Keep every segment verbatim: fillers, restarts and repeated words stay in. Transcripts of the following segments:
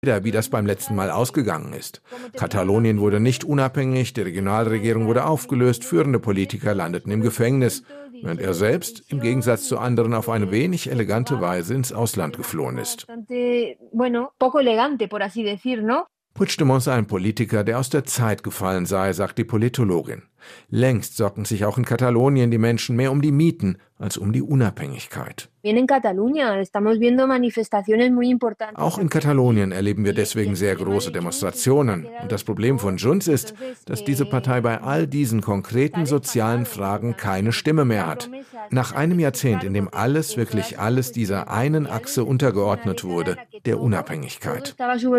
wie das beim letzten Mal ausgegangen ist. Katalonien wurde nicht unabhängig, die Regionalregierung wurde aufgelöst, führende Politiker landeten im Gefängnis, während er selbst im Gegensatz zu anderen auf eine wenig elegante Weise ins Ausland geflohen ist. Puigdemont sei ein Politiker, der aus der Zeit gefallen sei, sagt die Politologin. Längst sorgten sich auch in Katalonien die Menschen mehr um die Mieten als um die Unabhängigkeit. Auch in Katalonien erleben wir deswegen sehr große Demonstrationen. Und das Problem von Junts ist, dass diese Partei bei all diesen konkreten sozialen Fragen keine Stimme mehr hat. Nach einem Jahrzehnt, in dem alles, wirklich alles dieser einen Achse untergeordnet wurde, der Unabhängigkeit.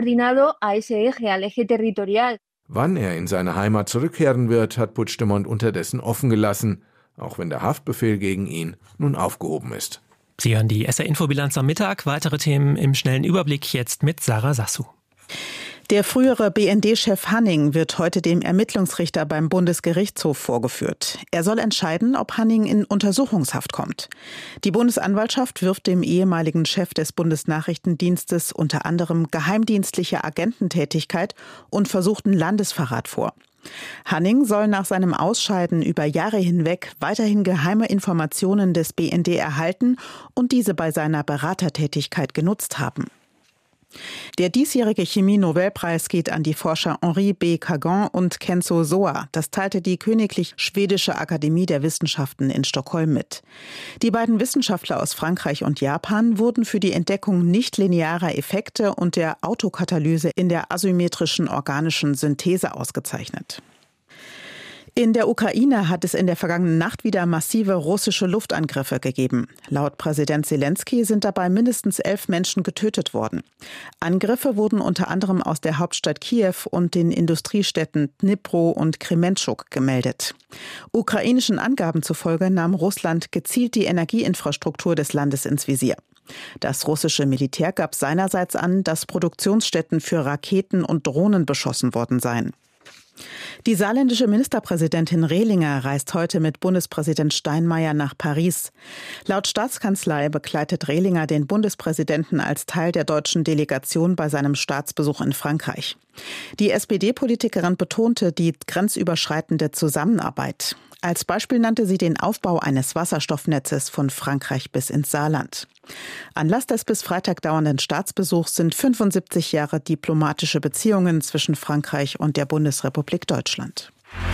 Wann er in seine Heimat zurückkehren wird, hat Puigdemont unterdessen offen gelassen, auch wenn der Haftbefehl gegen ihn nun aufgehoben ist. Sie hören die S R-Infobilanz am Mittag. Weitere Themen im schnellen Überblick jetzt mit Sarah Sassou. Der frühere B N D-Chef Hanning wird heute dem Ermittlungsrichter beim Bundesgerichtshof vorgeführt. Er soll entscheiden, ob Hanning in Untersuchungshaft kommt. Die Bundesanwaltschaft wirft dem ehemaligen Chef des Bundesnachrichtendienstes unter anderem geheimdienstliche Agententätigkeit und versuchten Landesverrat vor. Hanning soll nach seinem Ausscheiden über Jahre hinweg weiterhin geheime Informationen des B N D erhalten und diese bei seiner Beratertätigkeit genutzt haben. Der diesjährige Chemie-Nobelpreis geht an die Forscher Henri B. Kagan und Kenzo Soa. Das teilte die Königlich Schwedische Akademie der Wissenschaften in Stockholm mit. Die beiden Wissenschaftler aus Frankreich und Japan wurden für die Entdeckung nichtlinearer Effekte und der Autokatalyse in der asymmetrischen organischen Synthese ausgezeichnet. In der Ukraine hat es in der vergangenen Nacht wieder massive russische Luftangriffe gegeben. Laut Präsident Selenskyj sind dabei mindestens elf Menschen getötet worden. Angriffe wurden unter anderem aus der Hauptstadt Kiew und den Industriestädten Dnipro und Krementschuk gemeldet. Ukrainischen Angaben zufolge nahm Russland gezielt die Energieinfrastruktur des Landes ins Visier. Das russische Militär gab seinerseits an, dass Produktionsstätten für Raketen und Drohnen beschossen worden seien. Die saarländische Ministerpräsidentin Rehlinger reist heute mit Bundespräsident Steinmeier nach Paris. Laut Staatskanzlei begleitet Rehlinger den Bundespräsidenten als Teil der deutschen Delegation bei seinem Staatsbesuch in Frankreich. Die S P D-Politikerin betonte die grenzüberschreitende Zusammenarbeit. Als Beispiel nannte sie den Aufbau eines Wasserstoffnetzes von Frankreich bis ins Saarland. Anlass des bis Freitag dauernden Staatsbesuchs sind fünfundsiebzig Jahre diplomatische Beziehungen zwischen Frankreich und der Bundesrepublik Deutschland.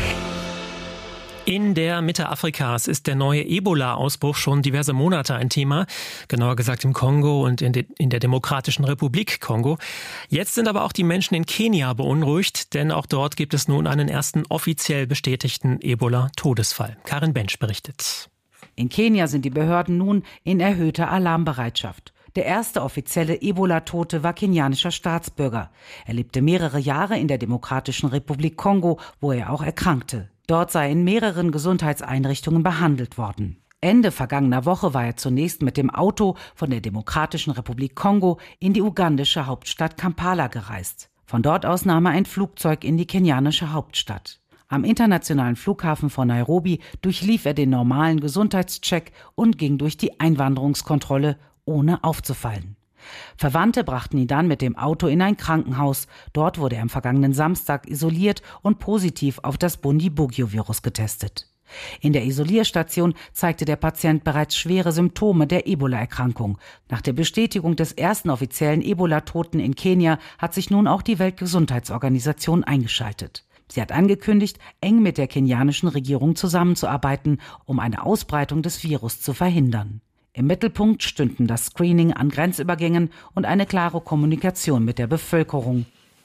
In der Mitte Afrikas ist der neue Ebola-Ausbruch schon diverse Monate ein Thema, genauer gesagt im Kongo und in, de, in der Demokratischen Republik Kongo. Jetzt sind aber auch die Menschen in Kenia beunruhigt, denn auch dort gibt es nun einen ersten offiziell bestätigten Ebola-Todesfall. Karin Bensch berichtet. In Kenia sind die Behörden nun in erhöhter Alarmbereitschaft. Der erste offizielle Ebola-Tote war kenianischer Staatsbürger. Er lebte mehrere Jahre in der Demokratischen Republik Kongo, wo er auch erkrankte. Dort sei er in mehreren Gesundheitseinrichtungen behandelt worden. Ende vergangener Woche war er zunächst mit dem Auto von der Demokratischen Republik Kongo in die ugandische Hauptstadt Kampala gereist. Von dort aus nahm er ein Flugzeug in die kenianische Hauptstadt. Am internationalen Flughafen von Nairobi durchlief er den normalen Gesundheitscheck und ging durch die Einwanderungskontrolle, ohne aufzufallen. Verwandte brachten ihn dann mit dem Auto in ein Krankenhaus. Dort wurde er am vergangenen Samstag isoliert und positiv auf das Bundibugyo-Virus getestet. In der Isolierstation zeigte der Patient bereits schwere Symptome der Ebola-Erkrankung. Nach der Bestätigung des ersten offiziellen Ebola-Toten in Kenia hat sich nun auch die Weltgesundheitsorganisation eingeschaltet. Sie hat angekündigt, eng mit der kenianischen Regierung zusammenzuarbeiten, um eine Ausbreitung des Virus zu verhindern. Im Mittelpunkt stünden das Screening an Grenzübergängen und eine klare Kommunikation mit der Bevölkerung.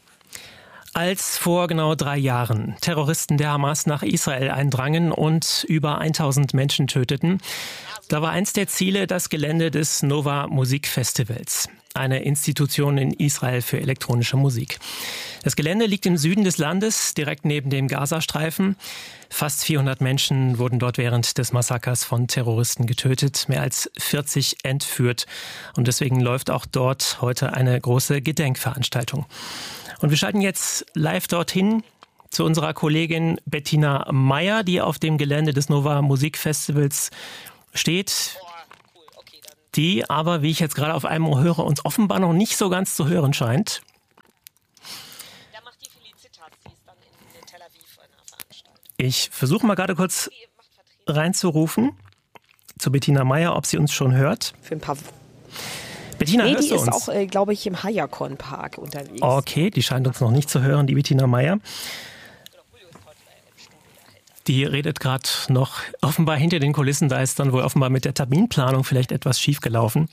Als vor genau drei Jahren Terroristen der Hamas nach Israel eindrangen und über tausend Menschen töteten, da war eins der Ziele das Gelände des Nova Musikfestivals, eine Institution in Israel für elektronische Musik. Das Gelände liegt im Süden des Landes, direkt neben dem Gazastreifen. Fast vierhundert Menschen wurden dort während des Massakers von Terroristen getötet, mehr als vierzig entführt. Und deswegen läuft auch dort heute eine große Gedenkveranstaltung. Und wir schalten jetzt live dorthin zu unserer Kollegin Bettina Meyer, die auf dem Gelände des Nova Musikfestivals steht, die aber, wie ich jetzt gerade auf einem Ohr höre, uns offenbar noch nicht so ganz zu hören scheint. Ich versuche mal gerade kurz reinzurufen zu Bettina Meyer, ob sie uns schon hört. Für ein paar Bettina, nee, hörst die du ist uns? auch, äh, glaube ich, im Hayakon-Park unterwegs. Okay, die scheint uns noch nicht zu hören, die Bettina Meyer. Die redet gerade noch offenbar hinter den Kulissen. Da ist dann wohl offenbar mit der Terminplanung vielleicht etwas schiefgelaufen.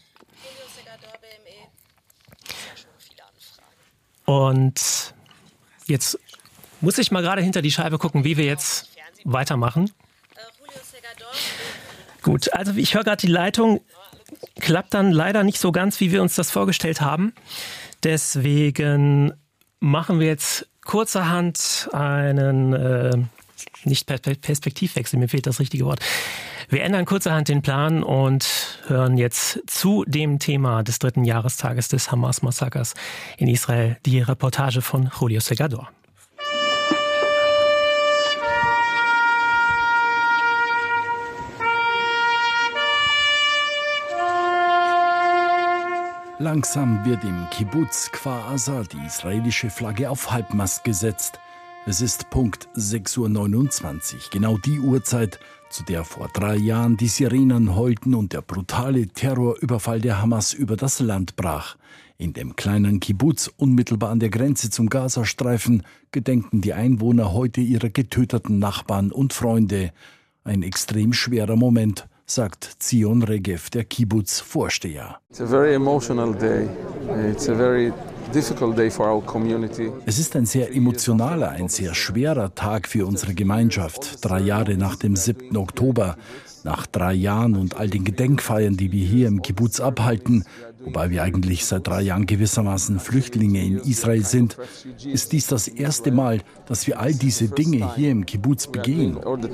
Und jetzt muss ich mal gerade hinter die Scheibe gucken, wie wir jetzt weitermachen. Gut, also ich höre gerade, die Leitung klappt dann leider nicht so ganz, wie wir uns das vorgestellt haben. Deswegen machen wir jetzt kurzerhand einen, äh, nicht Perspektivwechsel, mir fehlt das richtige Wort. Wir ändern kurzerhand den Plan und hören jetzt zu dem Thema des dritten Jahrestages des Hamas-Massakers in Israel die Reportage von Julio Segador. Langsam wird im Kibbuz Kfar Aza die israelische Flagge auf Halbmast gesetzt. Es ist Punkt sechs Uhr neunundzwanzig, genau die Uhrzeit, zu der vor drei Jahren die Sirenen heulten und der brutale Terrorüberfall der Hamas über das Land brach. In dem kleinen Kibbuz, unmittelbar an der Grenze zum Gazastreifen, gedenken die Einwohner heute ihrer getöteten Nachbarn und Freunde. Ein extrem schwerer Moment, sagt Zion Regev, der Kibbuz-Vorsteher. It's a very emotional day. It's a very difficult day for our community. Es ist ein sehr emotionaler, ein sehr schwerer Tag für unsere Gemeinschaft. Drei Jahre nach dem siebten Oktober, nach drei Jahren und all den Gedenkfeiern, die wir hier im Kibbuz abhalten, wobei wir eigentlich seit drei Jahren gewissermaßen Flüchtlinge in Israel sind, ist dies das erste Mal, dass wir all diese Dinge hier im Kibbuz begehen.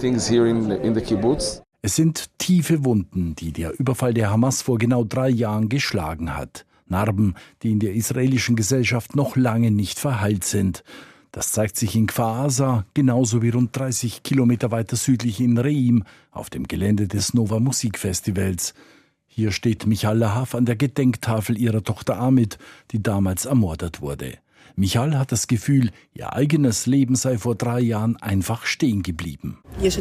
Es sind tiefe Wunden, die der Überfall der Hamas vor genau drei Jahren geschlagen hat. Narben, die in der israelischen Gesellschaft noch lange nicht verheilt sind. Das zeigt sich in Kfar Aza, genauso wie rund dreißig Kilometer weiter südlich in Reim, auf dem Gelände des Nova Musikfestivals. Hier steht Michal Lahav an der Gedenktafel ihrer Tochter Amit, die damals ermordet wurde. Michal hat das Gefühl, ihr eigenes Leben sei vor drei Jahren einfach stehen geblieben. Es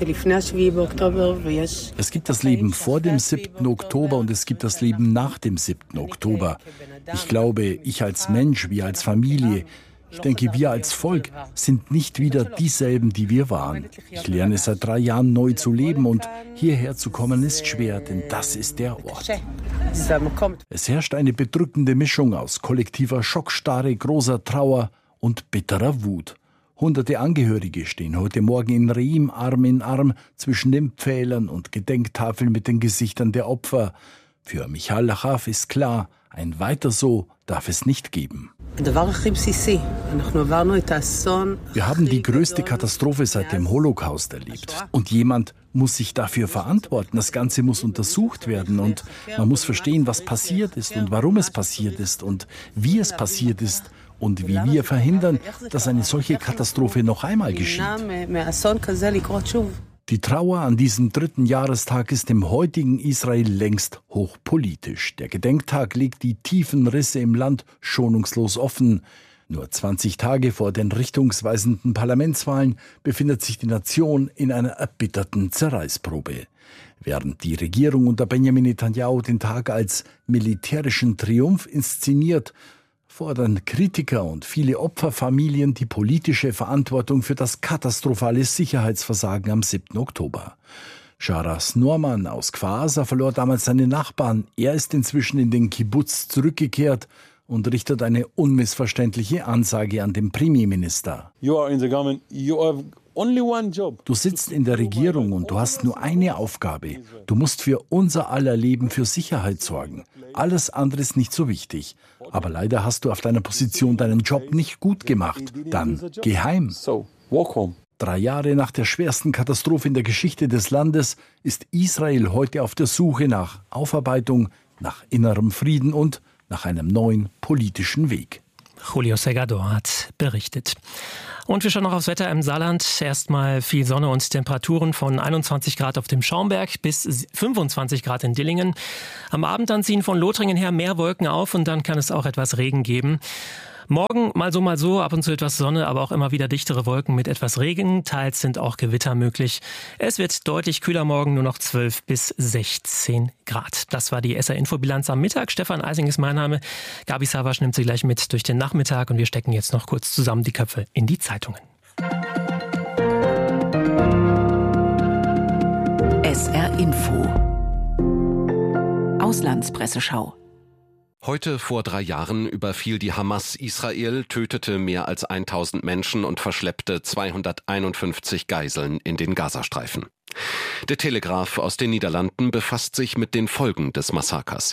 gibt das Leben vor dem siebten Oktober und es gibt das Leben nach dem siebten Oktober. Ich glaube, ich als Mensch, wir als Familie, ich denke, wir als Volk sind nicht wieder dieselben, die wir waren. Ich lerne seit drei Jahren neu zu leben und hierher zu kommen ist schwer, denn das ist der Ort. Es herrscht eine bedrückende Mischung aus kollektiver Schockstarre, großer Trauer und bitterer Wut. Hunderte Angehörige stehen heute Morgen in Reim Arm in Arm zwischen den Pfählern und Gedenktafeln mit den Gesichtern der Opfer. Für Michal Lahav ist klar, ein Weiter so darf es nicht geben. Wir haben die größte Katastrophe seit dem Holocaust erlebt. Und jemand muss sich dafür verantworten. Das Ganze muss untersucht werden und man muss verstehen, was passiert ist und warum es passiert ist und wie es passiert ist und wie wir verhindern, dass eine solche Katastrophe noch einmal geschieht. Die Trauer an diesem dritten Jahrestag ist im heutigen Israel längst hochpolitisch. Der Gedenktag legt die tiefen Risse im Land schonungslos offen. Nur zwanzig Tage vor den richtungsweisenden Parlamentswahlen befindet sich die Nation in einer erbitterten Zerreißprobe. Während die Regierung unter Benjamin Netanyahu den Tag als militärischen Triumph inszeniert, fordern Kritiker und viele Opferfamilien die politische Verantwortung für das katastrophale Sicherheitsversagen am siebten Oktober. Sharas Norman aus Kfar Aza verlor damals seine Nachbarn. Er ist inzwischen in den Kibbuz zurückgekehrt und richtet eine unmissverständliche Ansage an den Premierminister. You are in the government. You have only one job. Du sitzt in der Regierung und du hast nur eine Aufgabe. Du musst für unser aller Leben für Sicherheit sorgen. Alles andere ist nicht so wichtig. Aber leider hast du auf deiner Position deinen Job nicht gut gemacht. Dann geh heim. Drei Jahre nach der schwersten Katastrophe in der Geschichte des Landes ist Israel heute auf der Suche nach Aufarbeitung, nach innerem Frieden und nach einem neuen politischen Weg. Julio Segador hat berichtet. Und wir schauen noch aufs Wetter im Saarland. Erstmal viel Sonne und Temperaturen von einundzwanzig Grad auf dem Schaumberg bis fünfundzwanzig Grad in Dillingen. Am Abend dann ziehen von Lothringen her mehr Wolken auf und dann kann es auch etwas Regen geben. Morgen mal so, mal so, ab und zu etwas Sonne, aber auch immer wieder dichtere Wolken mit etwas Regen. Teils sind auch Gewitter möglich. Es wird deutlich kühler morgen, nur noch zwölf bis sechzehn Grad. Das war die S R-Infobilanz am Mittag. Stefan Eising ist mein Name. Gabi Savasch nimmt Sie gleich mit durch den Nachmittag und wir stecken jetzt noch kurz zusammen die Köpfe in die Zeitungen. S R Info Auslandspresseschau. Heute vor drei Jahren überfiel die Hamas Israel, tötete mehr als tausend Menschen und verschleppte zweihunderteinundfünfzig Geiseln in den Gazastreifen. Der Telegraph aus den Niederlanden befasst sich mit den Folgen des Massakers.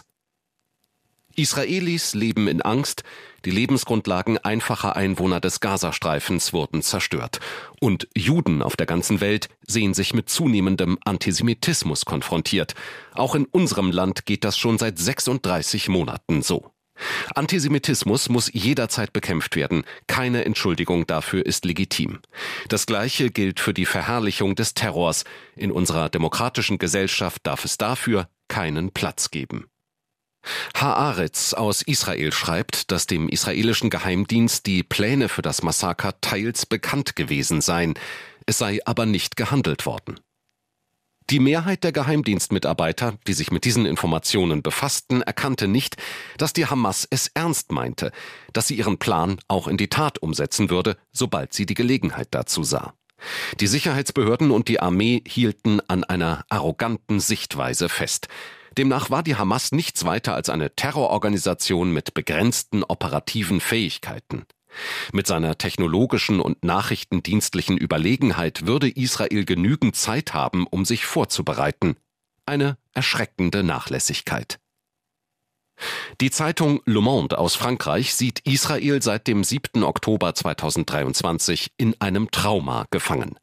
Israelis leben in Angst, die Lebensgrundlagen einfacher Einwohner des Gazastreifens wurden zerstört. Und Juden auf der ganzen Welt sehen sich mit zunehmendem Antisemitismus konfrontiert. Auch in unserem Land geht das schon seit sechsunddreißig Monaten so. Antisemitismus muss jederzeit bekämpft werden. Keine Entschuldigung dafür ist legitim. Das Gleiche gilt für die Verherrlichung des Terrors. In unserer demokratischen Gesellschaft darf es dafür keinen Platz geben. Haaretz aus Israel schreibt, dass dem israelischen Geheimdienst die Pläne für das Massaker teils bekannt gewesen seien. Es sei aber nicht gehandelt worden. Die Mehrheit der Geheimdienstmitarbeiter, die sich mit diesen Informationen befassten, erkannte nicht, dass die Hamas es ernst meinte, dass sie ihren Plan auch in die Tat umsetzen würde, sobald sie die Gelegenheit dazu sah. Die Sicherheitsbehörden und die Armee hielten an einer arroganten Sichtweise fest. Demnach war die Hamas nichts weiter als eine Terrororganisation mit begrenzten operativen Fähigkeiten. Mit seiner technologischen und nachrichtendienstlichen Überlegenheit würde Israel genügend Zeit haben, um sich vorzubereiten. Eine erschreckende Nachlässigkeit. Die Zeitung Le Monde aus Frankreich sieht Israel seit dem siebten Oktober zweitausenddreiundzwanzig in einem Trauma gefangen.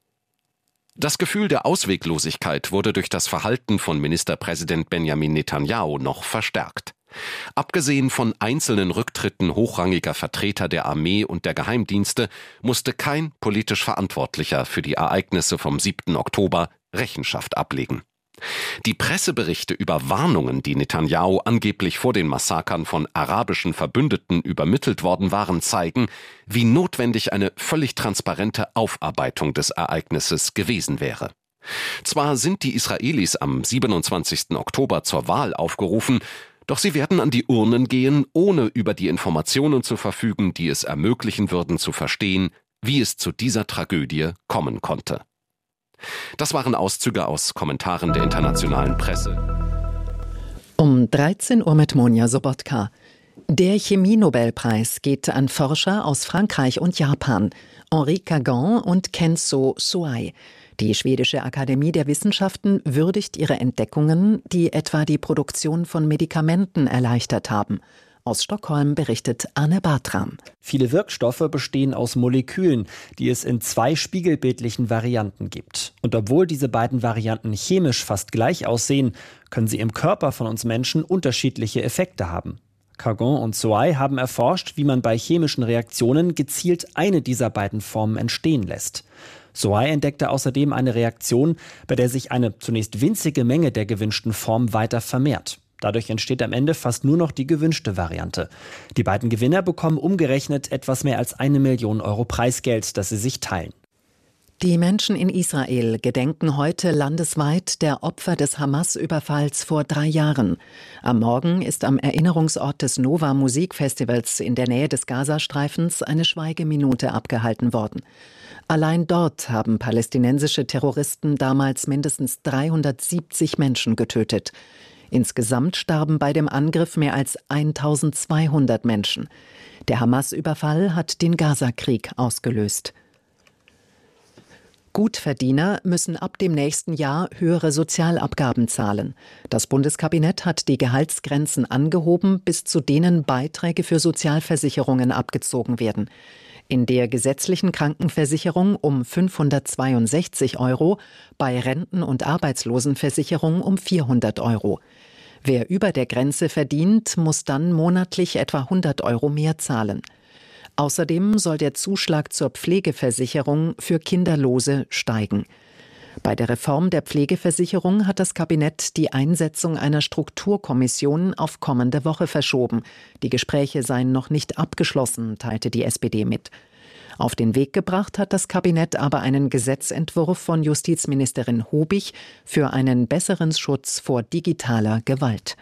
Das Gefühl der Ausweglosigkeit wurde durch das Verhalten von Ministerpräsident Benjamin Netanyahu noch verstärkt. Abgesehen von einzelnen Rücktritten hochrangiger Vertreter der Armee und der Geheimdienste musste kein politisch Verantwortlicher für die Ereignisse vom siebten Oktober Rechenschaft ablegen. Die Presseberichte über Warnungen, die Netanyahu angeblich vor den Massakern von arabischen Verbündeten übermittelt worden waren, zeigen, wie notwendig eine völlig transparente Aufarbeitung des Ereignisses gewesen wäre. Zwar sind die Israelis am siebenundzwanzigsten Oktober zur Wahl aufgerufen, doch sie werden an die Urnen gehen, ohne über die Informationen zu verfügen, die es ermöglichen würden zu verstehen, wie es zu dieser Tragödie kommen konnte. Das waren Auszüge aus Kommentaren der internationalen Presse. Um dreizehn Uhr mit Monja Sobotka. Der Chemie-Nobelpreis geht an Forscher aus Frankreich und Japan, Henri Kagan und Kenzo Suai. Die schwedische Akademie der Wissenschaften würdigt ihre Entdeckungen, die etwa die Produktion von Medikamenten erleichtert haben. Aus Stockholm berichtet Anne Bartram. Viele Wirkstoffe bestehen aus Molekülen, die es in zwei spiegelbildlichen Varianten gibt. Und obwohl diese beiden Varianten chemisch fast gleich aussehen, können sie im Körper von uns Menschen unterschiedliche Effekte haben. Kagan und Suai haben erforscht, wie man bei chemischen Reaktionen gezielt eine dieser beiden Formen entstehen lässt. Suai entdeckte außerdem eine Reaktion, bei der sich eine zunächst winzige Menge der gewünschten Form weiter vermehrt. Dadurch entsteht am Ende fast nur noch die gewünschte Variante. Die beiden Gewinner bekommen umgerechnet etwas mehr als eine Million Euro Preisgeld, das sie sich teilen. Die Menschen in Israel gedenken heute landesweit der Opfer des Hamas-Überfalls vor drei Jahren. Am Morgen ist am Erinnerungsort des Nova Musikfestivals in der Nähe des Gazastreifens eine Schweigeminute abgehalten worden. Allein dort haben palästinensische Terroristen damals mindestens dreihundertsiebzig Menschen getötet. Insgesamt starben bei dem Angriff mehr als eintausendzweihundert Menschen. Der Hamas-Überfall hat den Gaza-Krieg ausgelöst. Gutverdiener müssen ab dem nächsten Jahr höhere Sozialabgaben zahlen. Das Bundeskabinett hat die Gehaltsgrenzen angehoben, bis zu denen Beiträge für Sozialversicherungen abgezogen werden. In der gesetzlichen Krankenversicherung um fünfhundertzweiundsechzig Euro, bei Renten- und Arbeitslosenversicherung um vierhundert Euro. Wer über der Grenze verdient, muss dann monatlich etwa hundert Euro mehr zahlen. Außerdem soll der Zuschlag zur Pflegeversicherung für Kinderlose steigen. Bei der Reform der Pflegeversicherung hat das Kabinett die Einsetzung einer Strukturkommission auf kommende Woche verschoben. Die Gespräche seien noch nicht abgeschlossen, teilte die S P D mit. Auf den Weg gebracht hat das Kabinett aber einen Gesetzentwurf von Justizministerin Hobich für einen besseren Schutz vor digitaler Gewalt.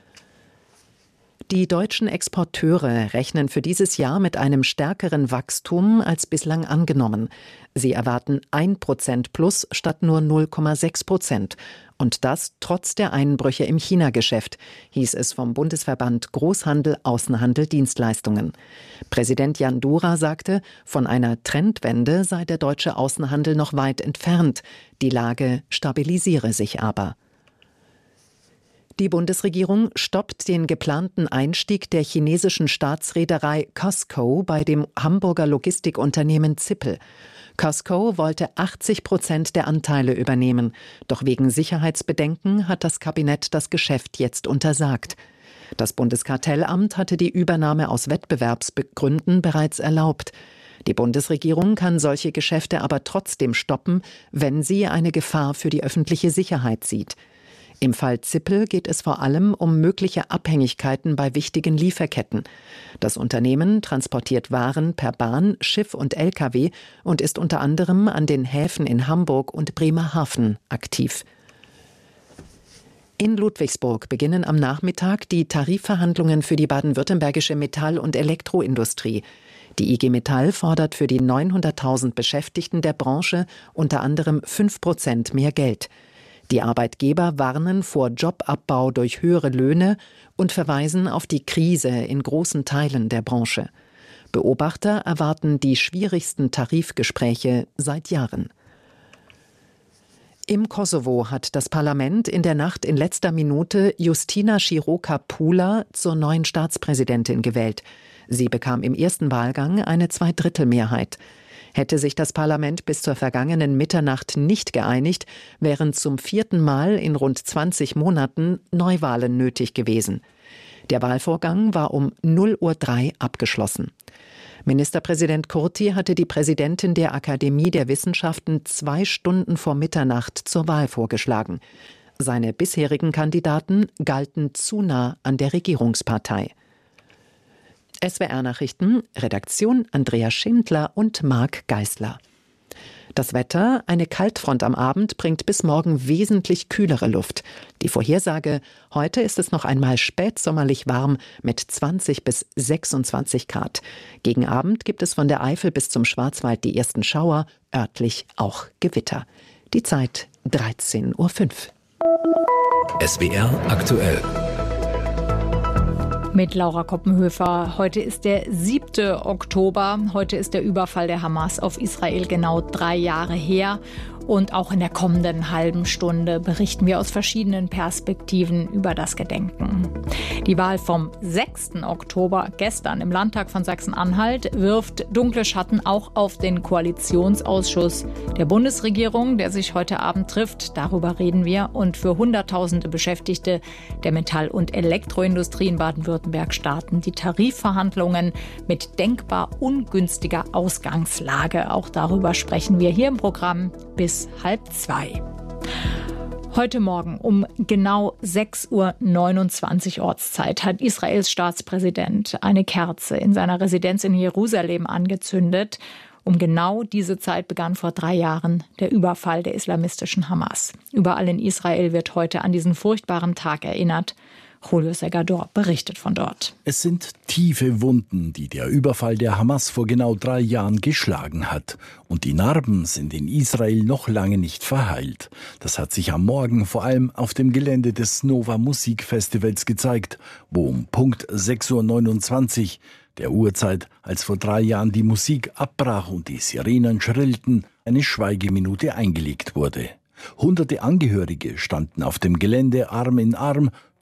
Die deutschen Exporteure rechnen für dieses Jahr mit einem stärkeren Wachstum als bislang angenommen. Sie erwarten ein Prozent plus statt nur null Komma sechs Prozent. Und das trotz der Einbrüche im China-Geschäft, hieß es vom Bundesverband Großhandel, Außenhandel, Dienstleistungen. Präsident Jan Dura sagte, von einer Trendwende sei der deutsche Außenhandel noch weit entfernt. Die Lage stabilisiere sich aber. Die Bundesregierung stoppt den geplanten Einstieg der chinesischen Staatsreederei COSCO bei dem Hamburger Logistikunternehmen Zippel. COSCO wollte achtzig Prozent der Anteile übernehmen. Doch wegen Sicherheitsbedenken hat das Kabinett das Geschäft jetzt untersagt. Das Bundeskartellamt hatte die Übernahme aus Wettbewerbsgründen bereits erlaubt. Die Bundesregierung kann solche Geschäfte aber trotzdem stoppen, wenn sie eine Gefahr für die öffentliche Sicherheit sieht. Im Fall Zippel geht es vor allem um mögliche Abhängigkeiten bei wichtigen Lieferketten. Das Unternehmen transportiert Waren per Bahn, Schiff und L K W und ist unter anderem an den Häfen in Hamburg und Bremerhaven aktiv. In Ludwigsburg beginnen am Nachmittag die Tarifverhandlungen für die baden-württembergische Metall- und Elektroindustrie. Die I G Metall fordert für die neunhunderttausend Beschäftigten der Branche unter anderem fünf Prozent mehr Geld. Die Arbeitgeber warnen vor Jobabbau durch höhere Löhne und verweisen auf die Krise in großen Teilen der Branche. Beobachter erwarten die schwierigsten Tarifgespräche seit Jahren. Im Kosovo hat das Parlament in der Nacht in letzter Minute Justina Široka-Pula zur neuen Staatspräsidentin gewählt. Sie bekam im ersten Wahlgang eine Zweidrittelmehrheit. Hätte sich das Parlament bis zur vergangenen Mitternacht nicht geeinigt, wären zum vierten Mal in rund zwanzig Monaten Neuwahlen nötig gewesen. Der Wahlvorgang war um null Uhr drei abgeschlossen. Ministerpräsident Kurti hatte die Präsidentin der Akademie der Wissenschaften zwei Stunden vor Mitternacht zur Wahl vorgeschlagen. Seine bisherigen Kandidaten galten zu nah an der Regierungspartei. S W R-Nachrichten, Redaktion Andrea Schindler und Marc Geisler. Das Wetter, eine Kaltfront am Abend bringt bis morgen wesentlich kühlere Luft. Die Vorhersage, heute ist es noch einmal spätsommerlich warm mit zwanzig bis sechsundzwanzig Grad. Gegen Abend gibt es von der Eifel bis zum Schwarzwald die ersten Schauer, örtlich auch Gewitter. Die Zeit dreizehn Uhr fünf. S W R aktuell. Mit Laura Koppenhöfer. Heute ist der siebte Oktober. Heute ist der Überfall der Hamas auf Israel genau drei Jahre her. Und auch in der kommenden halben Stunde berichten wir aus verschiedenen Perspektiven über das Gedenken. Die Wahl vom sechsten Oktober, gestern im Landtag von Sachsen-Anhalt, wirft dunkle Schatten auch auf den Koalitionsausschuss der Bundesregierung, der sich heute Abend trifft. Darüber reden wir. Und für Hunderttausende Beschäftigte der Metall- und Elektroindustrie in Baden-Württemberg starten die Tarifverhandlungen mit denkbar ungünstiger Ausgangslage. Auch darüber sprechen wir hier im Programm bis halb zwei. Heute Morgen um genau sechs Uhr neunundzwanzig Ortszeit hat Israels Staatspräsident eine Kerze in seiner Residenz in Jerusalem angezündet. Um genau diese Zeit begann vor drei Jahren der Überfall der islamistischen Hamas. Überall in Israel wird heute an diesen furchtbaren Tag erinnert. Julio Segador berichtet von dort. Es sind tiefe Wunden, die der Überfall der Hamas vor genau drei Jahren geschlagen hat. Und die Narben sind in Israel noch lange nicht verheilt. Das hat sich am Morgen vor allem auf dem Gelände des Nova Musikfestivals gezeigt, wo um Punkt sechs Uhr neunundzwanzig, der Uhrzeit, als vor drei Jahren die Musik abbrach und die Sirenen schrillten, eine Schweigeminute eingelegt wurde. Hunderte Angehörige standen auf dem Gelände Arm in Arm,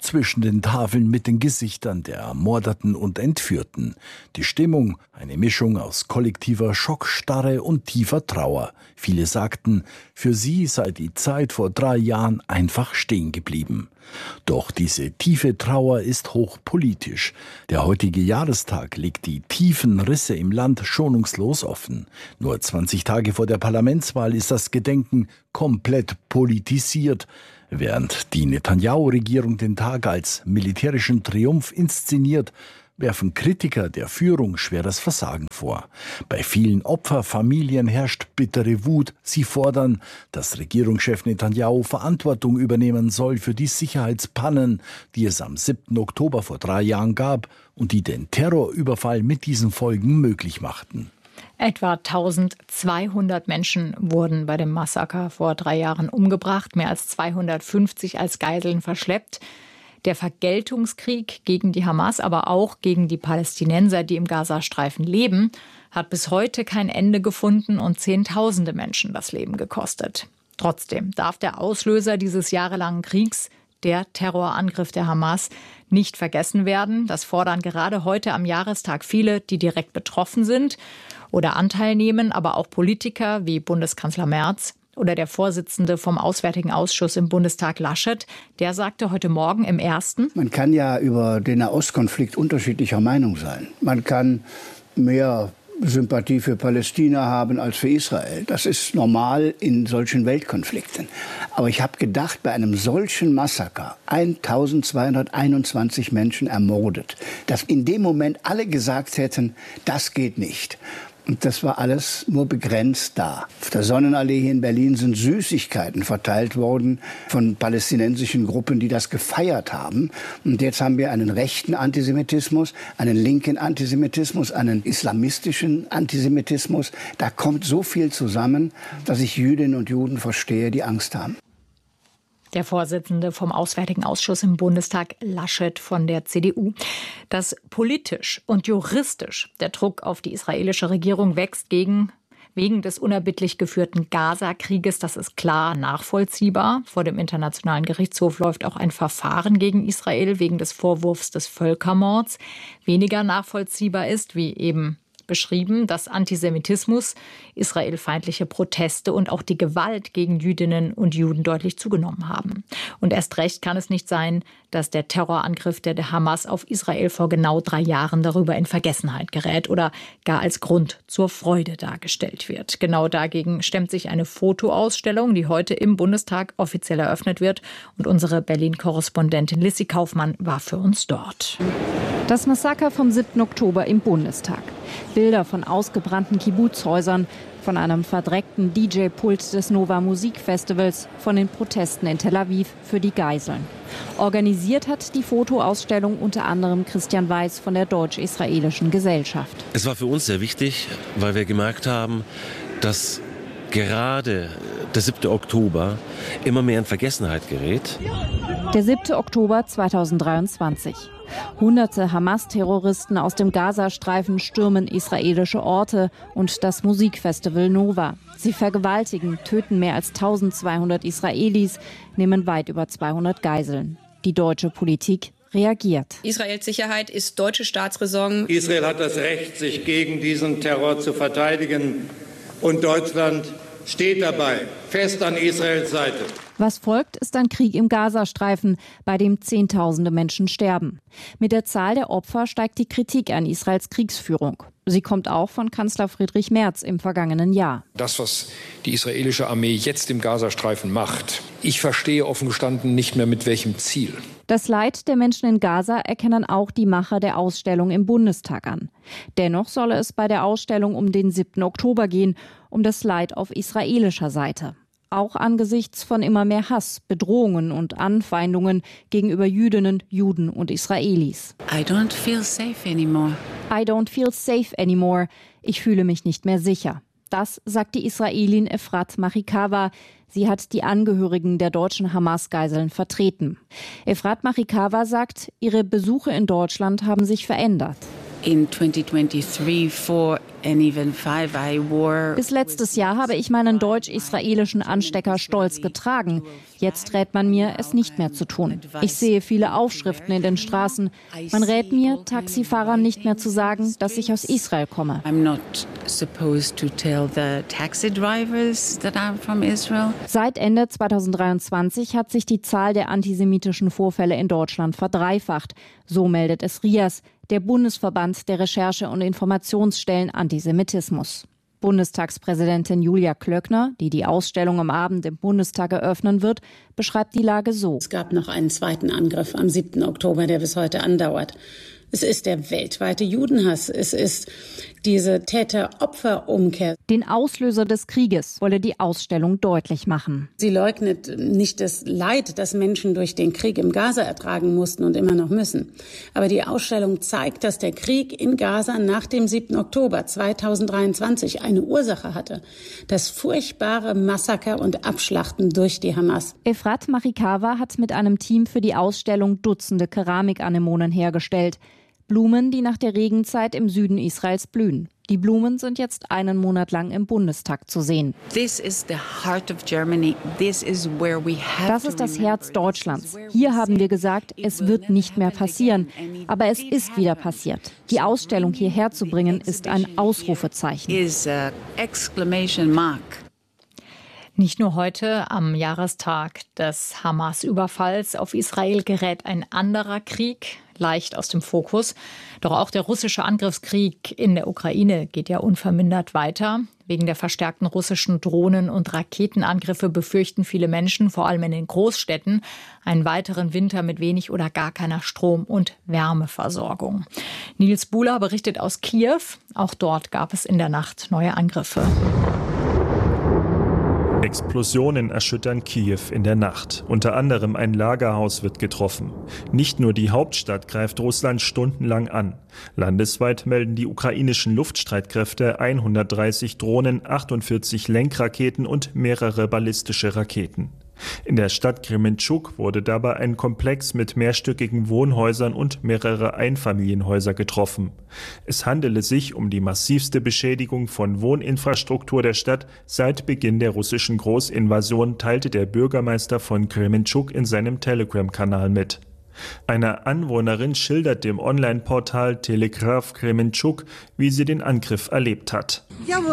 zwischen den Tafeln mit den Gesichtern der Ermordeten und Entführten. Die Stimmung, eine Mischung aus kollektiver Schockstarre und tiefer Trauer. Viele sagten, für sie sei die Zeit vor drei Jahren einfach stehen geblieben. Doch diese tiefe Trauer ist hochpolitisch. Der heutige Jahrestag legt die tiefen Risse im Land schonungslos offen. Nur zwanzig Tage vor der Parlamentswahl ist das Gedenken komplett politisiert. Während die Netanyahu-Regierung den Tag als militärischen Triumph inszeniert, werfen Kritiker der Führung schweres Versagen vor. Bei vielen Opferfamilien herrscht bittere Wut. Sie fordern, dass Regierungschef Netanyahu Verantwortung übernehmen soll für die Sicherheitspannen, die es am siebten Oktober vor drei Jahren gab und die den Terrorüberfall mit diesen Folgen möglich machten. Etwa eintausendzweihundert Menschen wurden bei dem Massaker vor drei Jahren umgebracht, mehr als zweihundertfünfzig als Geiseln verschleppt. Der Vergeltungskrieg gegen die Hamas, aber auch gegen die Palästinenser, die im Gazastreifen leben, hat bis heute kein Ende gefunden und Zehntausende Menschen das Leben gekostet. Trotzdem darf der Auslöser dieses jahrelangen Kriegs, der Terrorangriff der Hamas, nicht vergessen werden. Das fordern gerade heute am Jahrestag viele, die direkt betroffen sind oder Anteil nehmen, aber auch Politiker wie Bundeskanzler Merz oder der Vorsitzende vom Auswärtigen Ausschuss im Bundestag Laschet. Der sagte heute Morgen im Ersten: Man kann ja über den Nahostkonflikt unterschiedlicher Meinung sein. Man kann mehr Sympathie für Palästina haben als für Israel. Das ist normal in solchen Weltkonflikten. Aber ich habe gedacht, bei einem solchen Massaker, eintausendzweihunderteinundzwanzig Menschen ermordet, dass in dem Moment alle gesagt hätten, das geht nicht. Und das war alles nur begrenzt da. Auf der Sonnenallee hier in Berlin sind Süßigkeiten verteilt worden von palästinensischen Gruppen, die das gefeiert haben. Und jetzt haben wir einen rechten Antisemitismus, einen linken Antisemitismus, einen islamistischen Antisemitismus. Da kommt so viel zusammen, dass ich Jüdinnen und Juden verstehe, die Angst haben. Der Vorsitzende vom Auswärtigen Ausschuss im Bundestag, Laschet von der C D U. Dass politisch und juristisch der Druck auf die israelische Regierung wächst gegen, wegen des unerbittlich geführten Gaza-Krieges, das ist klar nachvollziehbar. Vor dem Internationalen Gerichtshof läuft auch ein Verfahren gegen Israel wegen des Vorwurfs des Völkermords. Weniger nachvollziehbar ist, wie eben beschrieben, dass Antisemitismus, israelfeindliche Proteste und auch die Gewalt gegen Jüdinnen und Juden deutlich zugenommen haben. Und erst recht kann es nicht sein, dass der Terrorangriff der Hamas auf Israel vor genau drei Jahren darüber in Vergessenheit gerät oder gar als Grund zur Freude dargestellt wird. Genau dagegen stemmt sich eine Fotoausstellung, die heute im Bundestag offiziell eröffnet wird. Und unsere Berlin-Korrespondentin Lissy Kaufmann war für uns dort. Das Massaker vom siebten Oktober im Bundestag. Bilder von ausgebrannten Kibbutzhäusern, von einem verdreckten D J-Pult des Nova Musikfestivals, von den Protesten in Tel Aviv für die Geiseln. Organisiert hat die Fotoausstellung unter anderem Christian Weiß von der Deutsch-Israelischen Gesellschaft. Es war für uns sehr wichtig, weil wir gemerkt haben, dass gerade der siebte Oktober immer mehr in Vergessenheit gerät. Der siebte Oktober zweitausenddreiundzwanzig. Hunderte Hamas-Terroristen aus dem Gazastreifen stürmen israelische Orte und das Musikfestival Nova. Sie vergewaltigen, töten mehr als eintausendzweihundert Israelis, nehmen weit über zweihundert Geiseln. Die deutsche Politik reagiert. Israels Sicherheit ist deutsche Staatsräson. Israel hat das Recht, sich gegen diesen Terror zu verteidigen. Und Deutschland steht dabei, fest an Israels Seite. Was folgt, ist ein Krieg im Gazastreifen, bei dem Zehntausende Menschen sterben. Mit der Zahl der Opfer steigt die Kritik an Israels Kriegsführung. Sie kommt auch von Kanzler Friedrich Merz im vergangenen Jahr. Das, was die israelische Armee jetzt im Gazastreifen macht, ich verstehe offen gestanden nicht mehr mit welchem Ziel. Das Leid der Menschen in Gaza erkennen auch die Macher der Ausstellung im Bundestag an. Dennoch solle es bei der Ausstellung um den siebten Oktober gehen, um das Leid auf israelischer Seite. Auch angesichts von immer mehr Hass, Bedrohungen und Anfeindungen gegenüber Jüdinnen, Juden und Israelis. I don't feel safe anymore. I don't feel safe anymore. Ich fühle mich nicht mehr sicher. Das sagt die Israelin Efrat Machikawa. Sie hat die Angehörigen der deutschen Hamas-Geiseln vertreten. Efrat Machikawa sagt, ihre Besuche in Deutschland haben sich verändert. in twenty twenty-three, four and even five I wore. Bis letztes Jahr habe ich meinen deutsch-israelischen Anstecker stolz getragen. Jetzt rät man mir, es nicht mehr zu tun. Ich sehe viele Aufschriften in den Straßen. Man rät mir, Taxifahrern nicht mehr zu sagen, dass ich aus Israel komme. I'm not supposed to tell the taxi drivers that I'm from Israel. Seit Ende zweitausenddreiundzwanzig hat sich die Zahl der antisemitischen Vorfälle in Deutschland verdreifacht. So meldet es RIAS, der Bundesverband der Recherche- und Informationsstellen Antisemitismus. Bundestagspräsidentin Julia Klöckner, die die Ausstellung am Abend im Bundestag eröffnen wird, beschreibt die Lage so. Es gab noch einen zweiten Angriff am siebten Oktober, der bis heute andauert. Es ist der weltweite Judenhass. Es ist diese Täter-Opfer-Umkehr. Den Auslöser des Krieges wolle die Ausstellung deutlich machen. Sie leugnet nicht das Leid, das Menschen durch den Krieg im Gaza ertragen mussten und immer noch müssen. Aber die Ausstellung zeigt, dass der Krieg in Gaza nach dem siebten Oktober zweitausenddreiundzwanzig eine Ursache hatte. Das furchtbare Massaker und Abschlachten durch die Hamas. Efrat Machikawa hat mit einem Team für die Ausstellung Dutzende Keramikanemonen hergestellt. Blumen, die nach der Regenzeit im Süden Israels blühen. Die Blumen sind jetzt einen Monat lang im Bundestag zu sehen. This is the heart of Germany. This is where we have Das ist das Herz Deutschlands. Hier haben wir gesagt, es wird nicht mehr passieren. Aber es ist wieder passiert. Die Ausstellung hierher zu bringen, ist ein Ausrufezeichen. Is a exclamation mark. Nicht nur heute, am Jahrestag des Hamas-Überfalls auf Israel, gerät ein anderer Krieg leicht aus dem Fokus. Doch auch der russische Angriffskrieg in der Ukraine geht ja unvermindert weiter. Wegen der verstärkten russischen Drohnen- und Raketenangriffe befürchten viele Menschen, vor allem in den Großstädten, einen weiteren Winter mit wenig oder gar keiner Strom- und Wärmeversorgung. Nils Buhler berichtet aus Kiew. Auch dort gab es in der Nacht neue Angriffe. Explosionen erschüttern Kiew in der Nacht. Unter anderem ein Lagerhaus wird getroffen. Nicht nur die Hauptstadt greift Russland stundenlang an. Landesweit melden die ukrainischen Luftstreitkräfte hundertdreißig Drohnen, achtundvierzig Lenkraketen und mehrere ballistische Raketen. In der Stadt Krementschuk wurde dabei ein Komplex mit mehrstöckigen Wohnhäusern und mehrere Einfamilienhäuser getroffen. Es handele sich um die massivste Beschädigung von Wohninfrastruktur der Stadt seit Beginn der russischen Großinvasion, teilte der Bürgermeister von Krementschuk in seinem Telegram-Kanal mit. Eine Anwohnerin schildert dem Online-Portal Telegraph Krementschuk, wie sie den Angriff erlebt hat.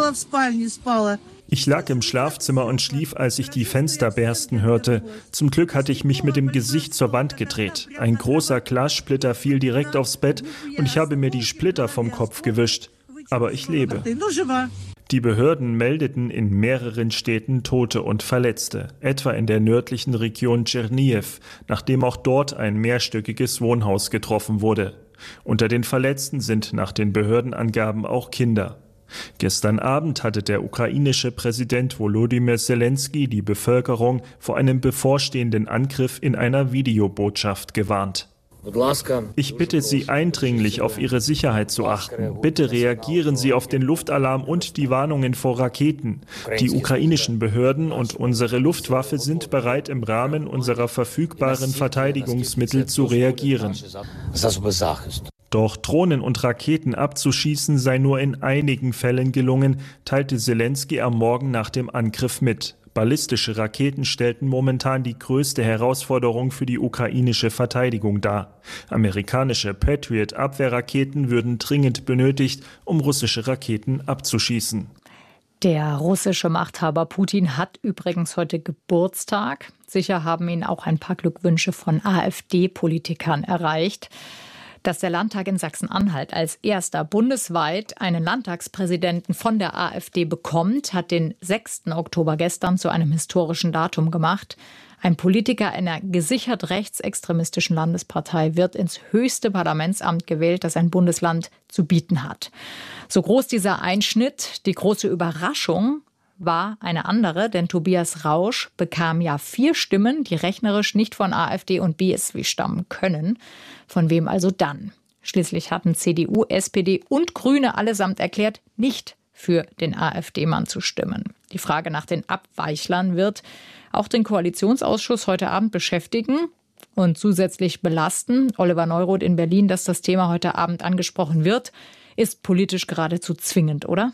Ich lag im Schlafzimmer und schlief, als ich die Fenster bersten hörte. Zum Glück hatte ich mich mit dem Gesicht zur Wand gedreht. Ein großer Glassplitter fiel direkt aufs Bett und ich habe mir die Splitter vom Kopf gewischt. Aber ich lebe. Die Behörden meldeten in mehreren Städten Tote und Verletzte, etwa in der nördlichen Region Tschernihiv, nachdem auch dort ein mehrstöckiges Wohnhaus getroffen wurde. Unter den Verletzten sind nach den Behördenangaben auch Kinder. Gestern Abend hatte der ukrainische Präsident Volodymyr Zelensky die Bevölkerung vor einem bevorstehenden Angriff in einer Videobotschaft gewarnt. Ich bitte Sie eindringlich, auf Ihre Sicherheit zu achten. Bitte reagieren Sie auf den Luftalarm und die Warnungen vor Raketen. Die ukrainischen Behörden und unsere Luftwaffe sind bereit, im Rahmen unserer verfügbaren Verteidigungsmittel zu reagieren. Doch Drohnen und Raketen abzuschießen sei nur in einigen Fällen gelungen, teilte Zelensky am Morgen nach dem Angriff mit. Ballistische Raketen stellten momentan die größte Herausforderung für die ukrainische Verteidigung dar. Amerikanische Patriot-Abwehrraketen würden dringend benötigt, um russische Raketen abzuschießen. Der russische Machthaber Putin hat übrigens heute Geburtstag. Sicher haben ihn auch ein paar Glückwünsche von AfD-Politikern erreicht. Dass der Landtag in Sachsen-Anhalt als erster bundesweit einen Landtagspräsidenten von der AfD bekommt, hat den sechsten Oktober gestern zu einem historischen Datum gemacht. Ein Politiker einer gesichert rechtsextremistischen Landespartei wird ins höchste Parlamentsamt gewählt, das ein Bundesland zu bieten hat. So groß dieser Einschnitt, die große Überraschung war eine andere, denn Tobias Rausch bekam ja vier Stimmen, die rechnerisch nicht von AfD und B S W stammen können. Von wem also dann? Schließlich hatten C D U, S P D und Grüne allesamt erklärt, nicht für den AfD-Mann zu stimmen. Die Frage nach den Abweichlern wird auch den Koalitionsausschuss heute Abend beschäftigen. und zusätzlich belasten. Oliver Neuroth in Berlin, dass das Thema heute Abend angesprochen wird, ist politisch geradezu zwingend, oder?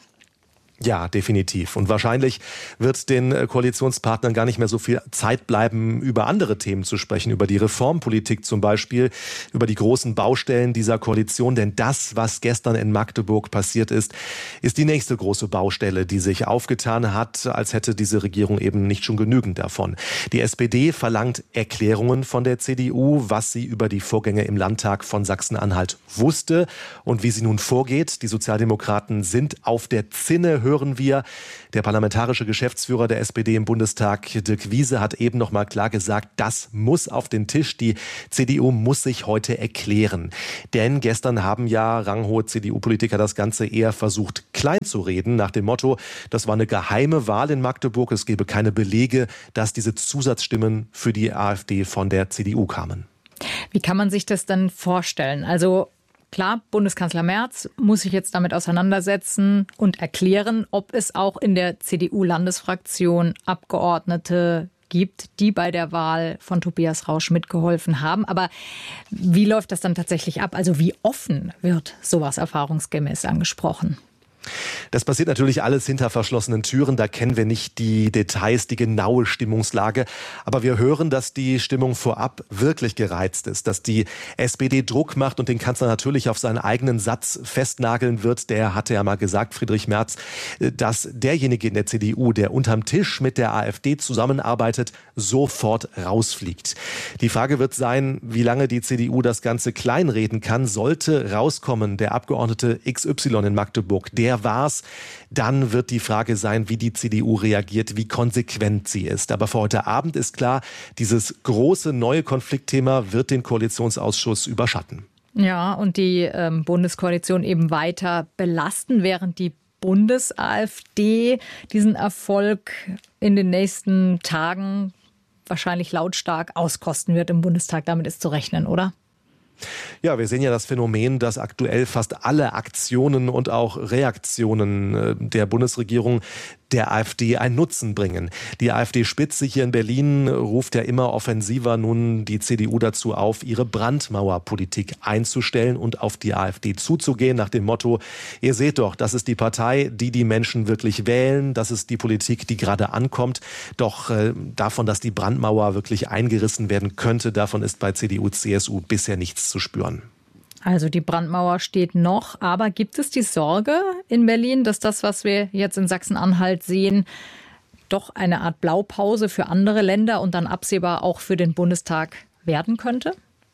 Ja, definitiv. Und wahrscheinlich wird den Koalitionspartnern gar nicht mehr so viel Zeit bleiben, über andere Themen zu sprechen, über die Reformpolitik zum Beispiel, über die großen Baustellen dieser Koalition. Denn das, was gestern in Magdeburg passiert ist, ist die nächste große Baustelle, die sich aufgetan hat, als hätte diese Regierung eben nicht schon genügend davon. Die S P D verlangt Erklärungen von der C D U, was sie über die Vorgänge im Landtag von Sachsen-Anhalt wusste und wie sie nun vorgeht. Die Sozialdemokraten sind auf der Zinne, hören wir. Der parlamentarische Geschäftsführer der S P D im Bundestag, Dirk Wiese, hat eben noch mal klar gesagt, das muss auf den Tisch. Die C D U muss sich heute erklären. Denn gestern haben ja ranghohe C D U-Politiker das Ganze eher versucht, klein zu reden, nach dem Motto, das war eine geheime Wahl in Magdeburg. Es gebe keine Belege, dass diese Zusatzstimmen für die AfD von der C D U kamen. Wie kann man sich das dann vorstellen? Also klar, Bundeskanzler Merz muss sich jetzt damit auseinandersetzen und erklären, ob es auch in der C D U-Landesfraktion Abgeordnete gibt, die bei der Wahl von Tobias Rausch mitgeholfen haben. Aber wie läuft das dann tatsächlich ab? Also wie offen wird sowas erfahrungsgemäß angesprochen? Das passiert natürlich alles hinter verschlossenen Türen. Da kennen wir nicht die Details, die genaue Stimmungslage. Aber wir hören, dass die Stimmung vorab wirklich gereizt ist, dass die S P D Druck macht und den Kanzler natürlich auf seinen eigenen Satz festnageln wird. Der hatte ja mal gesagt, Friedrich Merz, dass derjenige in der C D U, der unterm Tisch mit der AfD zusammenarbeitet, sofort rausfliegt. Die Frage wird sein, wie lange die C D U das Ganze kleinreden kann. Sollte rauskommen, der Abgeordnete X Y in Magdeburg, der war's, dann wird die Frage sein, wie die C D U reagiert, wie konsequent sie ist. Aber für heute Abend ist klar, dieses große neue Konfliktthema wird den Koalitionsausschuss überschatten. Ja, und die ähm, Bundeskoalition eben weiter belasten, während die Bundes-AfD diesen Erfolg in den nächsten Tagen wahrscheinlich lautstark auskosten wird im Bundestag. Damit ist zu rechnen, oder? Ja, wir sehen ja das Phänomen, dass aktuell fast alle Aktionen und auch Reaktionen der Bundesregierung der AfD einen Nutzen bringen. Die AfD-Spitze hier in Berlin ruft ja immer offensiver nun die C D U dazu auf, ihre Brandmauerpolitik einzustellen und auf die AfD zuzugehen, nach dem Motto, ihr seht doch, das ist die Partei, die die Menschen wirklich wählen, das ist die Politik, die gerade ankommt. Doch äh, davon, dass die Brandmauer wirklich eingerissen werden könnte, davon ist bei C D U, C S U bisher nichts zu spüren. Also die Brandmauer steht noch, aber gibt es die Sorge in Berlin, dass das, was wir jetzt in Sachsen-Anhalt sehen, doch eine Art Blaupause für andere Länder und dann absehbar auch für den Bundestag werden könnte?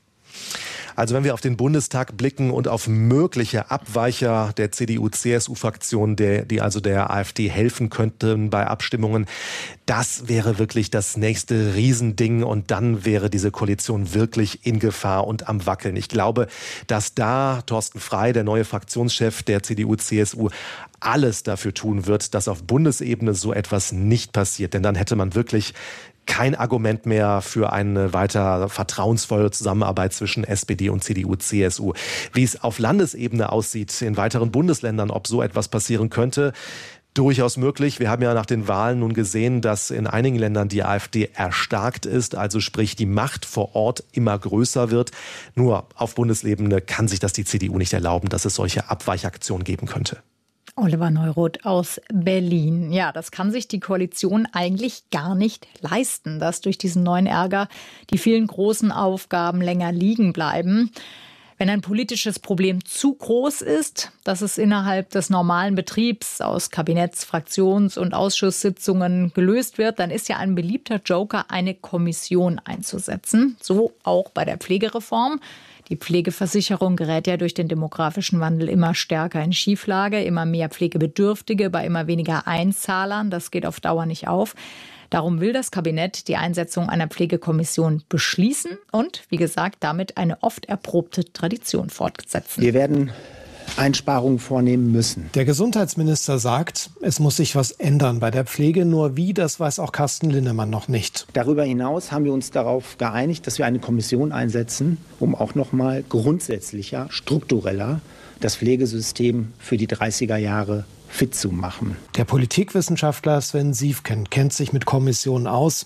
Also wenn wir auf den Bundestag blicken und auf mögliche Abweicher der C D U C S U-Fraktion, der, die also der AfD helfen könnten bei Abstimmungen, das wäre wirklich das nächste Riesending und dann wäre diese Koalition wirklich in Gefahr und am Wackeln. Ich glaube, dass da Thorsten Frey, der neue Fraktionschef der C D U C S U, alles dafür tun wird, dass auf Bundesebene so etwas nicht passiert. Denn dann hätte man wirklich kein Argument mehr für eine weiter vertrauensvolle Zusammenarbeit zwischen S P D und C D U C S U. Wie es auf Landesebene aussieht, in weiteren Bundesländern, ob so etwas passieren könnte, durchaus möglich. Wir haben ja nach den Wahlen nun gesehen, dass in einigen Ländern die AfD erstarkt ist, also sprich die Macht vor Ort immer größer wird. Nur auf Bundesebene kann sich das die C D U nicht erlauben, dass es solche Abweichaktionen geben könnte. Oliver Neuroth aus Berlin. Ja, das kann sich die Koalition eigentlich gar nicht leisten, dass durch diesen neuen Ärger die vielen großen Aufgaben länger liegen bleiben. Wenn ein politisches Problem zu groß ist, dass es innerhalb des normalen Betriebs aus Kabinetts-, Fraktions- und Ausschusssitzungen gelöst wird, dann ist ja ein beliebter Joker, eine Kommission einzusetzen. So auch bei der Pflegereform. Die Pflegeversicherung gerät ja durch den demografischen Wandel immer stärker in Schieflage, immer mehr Pflegebedürftige bei immer weniger Einzahlern. Das geht auf Dauer nicht auf. Darum will das Kabinett die Einsetzung einer Pflegekommission beschließen und, wie gesagt, damit eine oft erprobte Tradition fortsetzen. Wir werden Einsparungen vornehmen müssen. Der Gesundheitsminister sagt, es muss sich was ändern bei der Pflege. Nur wie, das weiß auch Carsten Linnemann noch nicht. Darüber hinaus haben wir uns darauf geeinigt, dass wir eine Kommission einsetzen, um auch noch mal grundsätzlicher, struktureller das Pflegesystem für die dreißiger Jahre fit zu machen. Der Politikwissenschaftler Sven Siefken kennt sich mit Kommissionen aus.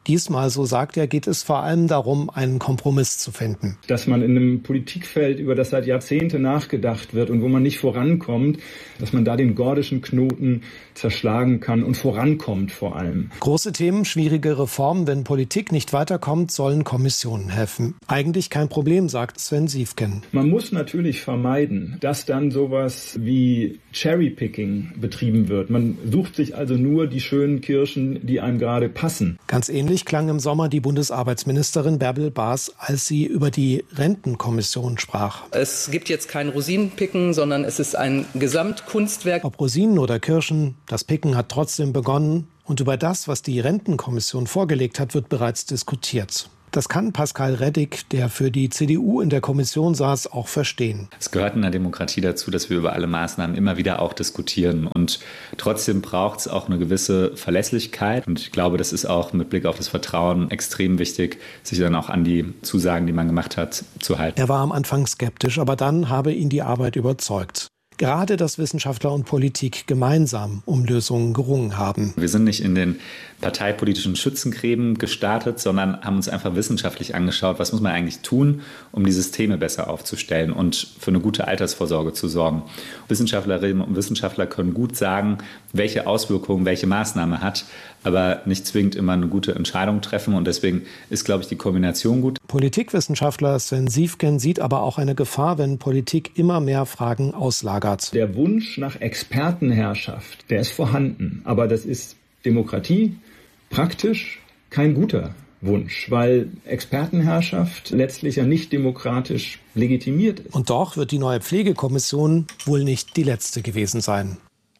Diesmal, so sagt er, geht es vor allem darum, einen Kompromiss zu finden. Dass man in einem Politikfeld, über das seit Jahrzehnten nachgedacht wird und wo man nicht vorankommt, dass man da den gordischen Knoten zerschlagen kann und vorankommt vor allem. Große Themen, schwierige Reformen. Wenn Politik nicht weiterkommt, sollen Kommissionen helfen. Eigentlich kein Problem, sagt Sven Siefken. Man muss natürlich vermeiden, dass dann sowas wie Cherrypicking betrieben wird. Man sucht sich also nur die schönen Kirschen, die einem gerade passen. Ganz ähnlich klang im Sommer die Bundesarbeitsministerin Bärbel Baas, als sie über die Rentenkommission sprach. Es gibt jetzt kein Rosinenpicken, sondern es ist ein Gesamtkunstwerk. Ob Rosinen oder Kirschen, das Picken hat trotzdem begonnen. Und über das, was die Rentenkommission vorgelegt hat, wird bereits diskutiert. Das kann Pascal Reddick, der für die C D U in der Kommission saß, auch verstehen. Es gehört in der Demokratie dazu, dass wir über alle Maßnahmen immer wieder auch diskutieren. Und trotzdem braucht es auch eine gewisse Verlässlichkeit. Und ich glaube, das ist auch mit Blick auf das Vertrauen extrem wichtig, sich dann auch an die Zusagen, die man gemacht hat, zu halten. Er war am Anfang skeptisch, aber dann habe ihn die Arbeit überzeugt. Gerade, dass Wissenschaftler und Politik gemeinsam um Lösungen gerungen haben. Wir sind nicht in den parteipolitischen Schützengräben gestartet, sondern haben uns einfach wissenschaftlich angeschaut, was muss man eigentlich tun, um die Systeme besser aufzustellen und für eine gute Altersvorsorge zu sorgen. Wissenschaftlerinnen und Wissenschaftler können gut sagen, welche Auswirkungen welche Maßnahme hat, aber nicht zwingend immer eine gute Entscheidung treffen. Und deswegen ist, glaube ich, die Kombination gut. Politikwissenschaftler Sven Siefken sieht aber auch eine Gefahr, wenn Politik immer mehr Fragen auslagert. Der Wunsch nach Expertenherrschaft, der ist vorhanden. Aber das ist Demokratie praktisch kein guter Wunsch, weil Expertenherrschaft letztlich ja nicht demokratisch legitimiert ist. Und doch wird die neue Pflegekommission wohl nicht die letzte gewesen sein.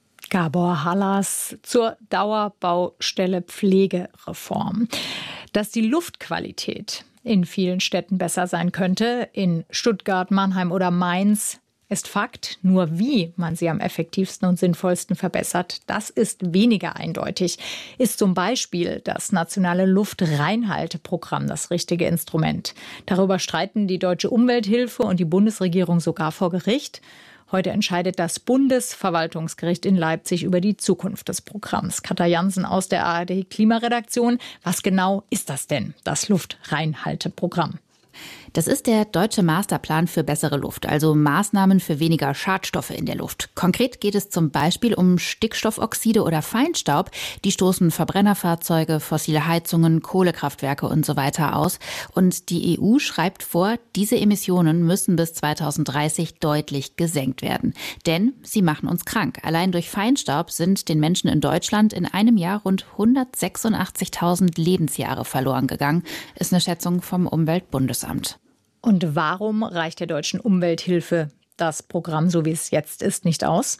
Gabor Hallas zur Dauerbaustelle Pflegereform. Dass die Luftqualität in vielen Städten besser sein könnte, in Stuttgart, Mannheim oder Mainz, ist Fakt. Nur wie man sie am effektivsten und sinnvollsten verbessert, das ist weniger eindeutig. Ist zum Beispiel das nationale Luftreinhalteprogramm das richtige Instrument? Darüber streiten die Deutsche Umwelthilfe und die Bundesregierung sogar vor Gericht. Heute entscheidet das Bundesverwaltungsgericht in Leipzig über die Zukunft des Programms. Katja Jansen aus der A R D-Klimaredaktion. Was genau ist das denn, das Luftreinhalteprogramm? Das ist der deutsche Masterplan für bessere Luft, also Maßnahmen für weniger Schadstoffe in der Luft. Konkret geht es zum Beispiel um Stickstoffoxide oder Feinstaub. Die stoßen Verbrennerfahrzeuge, fossile Heizungen, Kohlekraftwerke und so weiter aus. Und die E U schreibt vor, diese Emissionen müssen bis zweitausenddreißig deutlich gesenkt werden. Denn sie machen uns krank. Allein durch Feinstaub sind den Menschen in Deutschland in einem Jahr rund hundertsechsundachtzigtausend Lebensjahre verloren gegangen, ist eine Schätzung vom Umweltbundesamt. Und warum reicht der Deutschen Umwelthilfe das Programm, so wie es jetzt ist, nicht aus?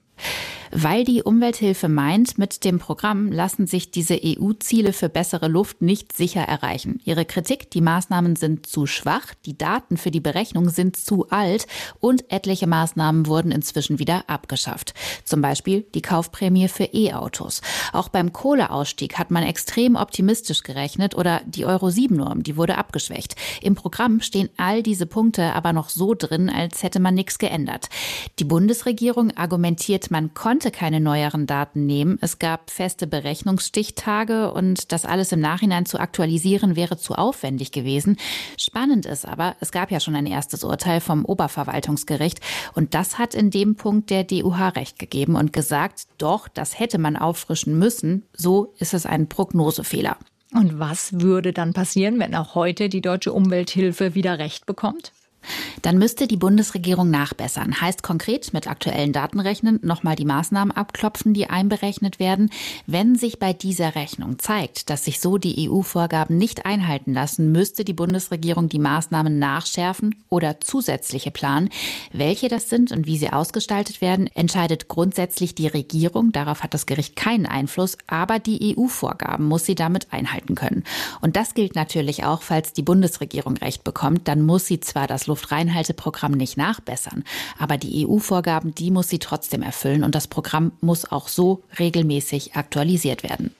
Weil die Umwelthilfe meint, mit dem Programm lassen sich diese E U-Ziele für bessere Luft nicht sicher erreichen. Ihre Kritik, die Maßnahmen sind zu schwach, die Daten für die Berechnung sind zu alt und etliche Maßnahmen wurden inzwischen wieder abgeschafft. Zum Beispiel die Kaufprämie für E-Autos. Auch beim Kohleausstieg hat man extrem optimistisch gerechnet oder die Euro sieben Norm, die wurde abgeschwächt. Im Programm stehen all diese Punkte aber noch so drin, als hätte man nichts geändert. Die Bundesregierung argumentiert, man konnte keine neueren Daten nehmen. Es gab feste Berechnungsstichtage und das alles im Nachhinein zu aktualisieren wäre zu aufwendig gewesen. Spannend ist aber, es gab ja schon ein erstes Urteil vom Oberverwaltungsgericht und das hat in dem Punkt der D U H recht gegeben und gesagt, doch, das hätte man auffrischen müssen. So ist es ein Prognosefehler. Und was würde dann passieren, wenn auch heute die Deutsche Umwelthilfe wieder Recht bekommt? Dann müsste die Bundesregierung nachbessern. Heißt konkret mit aktuellen Daten rechnen, nochmal die Maßnahmen abklopfen, die einberechnet werden. Wenn sich bei dieser Rechnung zeigt, dass sich so die E U-Vorgaben nicht einhalten lassen, müsste die Bundesregierung die Maßnahmen nachschärfen oder zusätzliche planen. Welche das sind und wie sie ausgestaltet werden, entscheidet grundsätzlich die Regierung. Darauf hat das Gericht keinen Einfluss, aber die E U-Vorgaben muss sie damit einhalten können. Und das gilt natürlich auch, falls die Bundesregierung Recht bekommt, dann muss sie zwar das Luftreinhalteprogramm nicht nachbessern. Aber die E U-Vorgaben, die muss sie trotzdem erfüllen und das Programm muss auch so regelmäßig aktualisiert werden.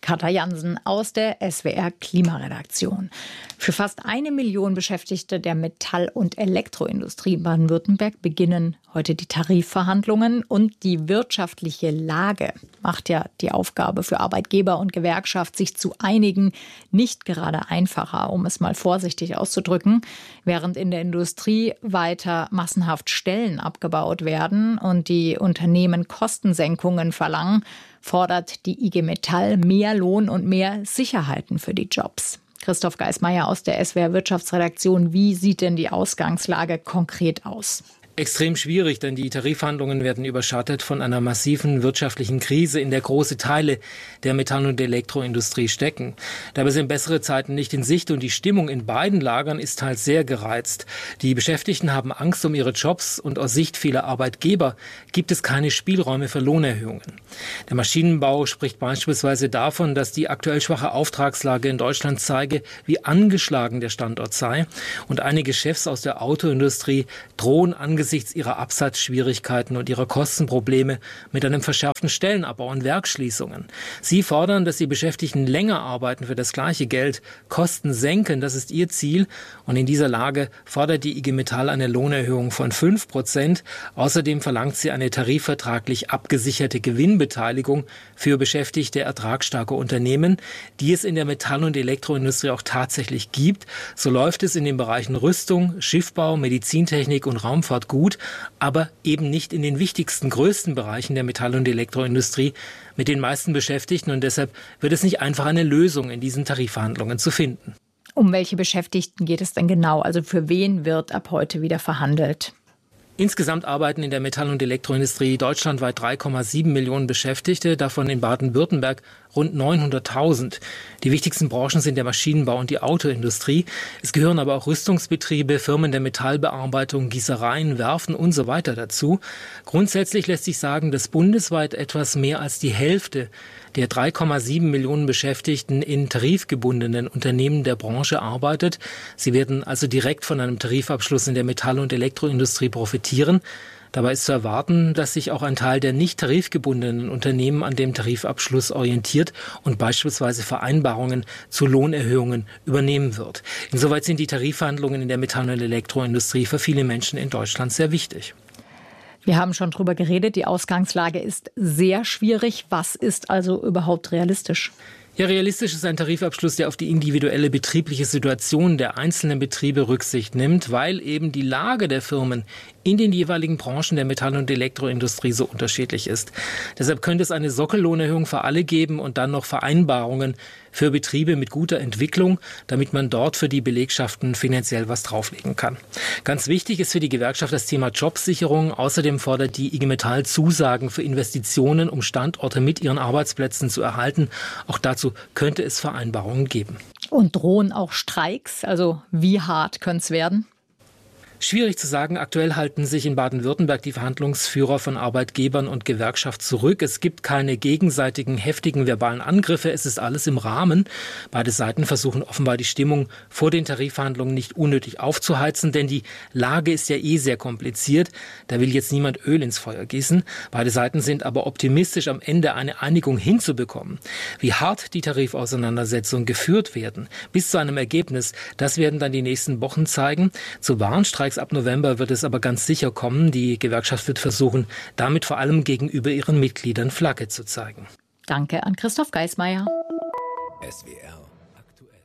Katja Jansen aus der S W R Klimaredaktion. Für fast eine Million Beschäftigte der Metall- und Elektroindustrie in Baden-Württemberg beginnen heute die Tarifverhandlungen. Und die wirtschaftliche Lage macht ja die Aufgabe für Arbeitgeber und Gewerkschaft, sich zu einigen, nicht gerade einfacher, um es mal vorsichtig auszudrücken. Während in der Industrie weiter massenhaft Stellen abgebaut werden und die Unternehmen Kostensenkungen verlangen, fordert die I G Metall mehr Lohn und mehr Sicherheiten für die Jobs. Christoph Geismeier aus der S W R Wirtschaftsredaktion. Wie sieht denn die Ausgangslage konkret aus? Extrem schwierig, denn die Tarifverhandlungen werden überschattet von einer massiven wirtschaftlichen Krise, in der große Teile der Metall- und Elektroindustrie stecken. Dabei sind bessere Zeiten nicht in Sicht und die Stimmung in beiden Lagern ist teils sehr gereizt. Die Beschäftigten haben Angst um ihre Jobs und aus Sicht vieler Arbeitgeber gibt es keine Spielräume für Lohnerhöhungen. Der Maschinenbau spricht beispielsweise davon, dass die aktuell schwache Auftragslage in Deutschland zeige, wie angeschlagen der Standort sei. Und einige Chefs aus der Autoindustrie drohen angesichts Angesichts ihrer Absatzschwierigkeiten und ihrer Kostenprobleme mit einem verschärften Stellenabbau und Werksschließungen. Sie fordern, dass die Beschäftigten länger arbeiten für das gleiche Geld, Kosten senken, das ist ihr Ziel. Und in dieser Lage fordert die I G Metall eine Lohnerhöhung von fünf Prozent. Außerdem verlangt sie eine tarifvertraglich abgesicherte Gewinnbeteiligung für beschäftigte ertragsstarke Unternehmen, die es in der Metall- und Elektroindustrie auch tatsächlich gibt. So läuft es in den Bereichen Rüstung, Schiffbau, Medizintechnik und Raumfahrt gut, aber eben nicht in den wichtigsten, größten Bereichen der Metall- und Elektroindustrie mit den meisten Beschäftigten. Und deshalb wird es nicht einfach, eine Lösung in diesen Tarifverhandlungen zu finden. Um welche Beschäftigten geht es denn genau? Also für wen wird ab heute wieder verhandelt? Insgesamt arbeiten in der Metall- und Elektroindustrie deutschlandweit drei Komma sieben Millionen Beschäftigte, davon in Baden-Württemberg rund neunhunderttausend. Die wichtigsten Branchen sind der Maschinenbau und die Autoindustrie. Es gehören aber auch Rüstungsbetriebe, Firmen der Metallbearbeitung, Gießereien, Werften und so weiter dazu. Grundsätzlich lässt sich sagen, dass bundesweit etwas mehr als die Hälfte der drei Komma sieben Millionen Beschäftigten in tarifgebundenen Unternehmen der Branche arbeitet. Sie werden also direkt von einem Tarifabschluss in der Metall- und Elektroindustrie profitieren. Dabei ist zu erwarten, dass sich auch ein Teil der nicht tarifgebundenen Unternehmen an dem Tarifabschluss orientiert und beispielsweise Vereinbarungen zu Lohnerhöhungen übernehmen wird. Insoweit sind die Tarifverhandlungen in der Metall- und Elektroindustrie für viele Menschen in Deutschland sehr wichtig. Wir haben schon drüber geredet, die Ausgangslage ist sehr schwierig. Was ist also überhaupt realistisch? Ja, realistisch ist ein Tarifabschluss, der auf die individuelle betriebliche Situation der einzelnen Betriebe Rücksicht nimmt, weil eben die Lage der Firmen in den jeweiligen Branchen der Metall- und Elektroindustrie so unterschiedlich ist. Deshalb könnte es eine Sockellohnerhöhung für alle geben und dann noch Vereinbarungen für Betriebe mit guter Entwicklung, damit man dort für die Belegschaften finanziell was drauflegen kann. Ganz wichtig ist für die Gewerkschaft das Thema Jobsicherung. Außerdem fordert die I G Metall Zusagen für Investitionen, um Standorte mit ihren Arbeitsplätzen zu erhalten. Auch dazu könnte es Vereinbarungen geben. Und drohen auch Streiks? Also wie hart könnte es werden? Schwierig zu sagen. Aktuell halten sich in Baden-Württemberg die Verhandlungsführer von Arbeitgebern und Gewerkschaft zurück. Es gibt keine gegenseitigen heftigen verbalen Angriffe. Es ist alles im Rahmen. Beide Seiten versuchen offenbar die Stimmung vor den Tarifverhandlungen nicht unnötig aufzuheizen, denn die Lage ist ja eh sehr kompliziert. Da will jetzt niemand Öl ins Feuer gießen. Beide Seiten sind aber optimistisch, am Ende eine Einigung hinzubekommen. Wie hart die Tarifauseinandersetzungen geführt werden, bis zu einem Ergebnis, das werden dann die nächsten Wochen zeigen. Zu Warnstreiks ab November wird es aber ganz sicher kommen. Die Gewerkschaft wird versuchen, damit vor allem gegenüber ihren Mitgliedern Flagge zu zeigen. Danke an Christoph Geismeier. S W R aktuell.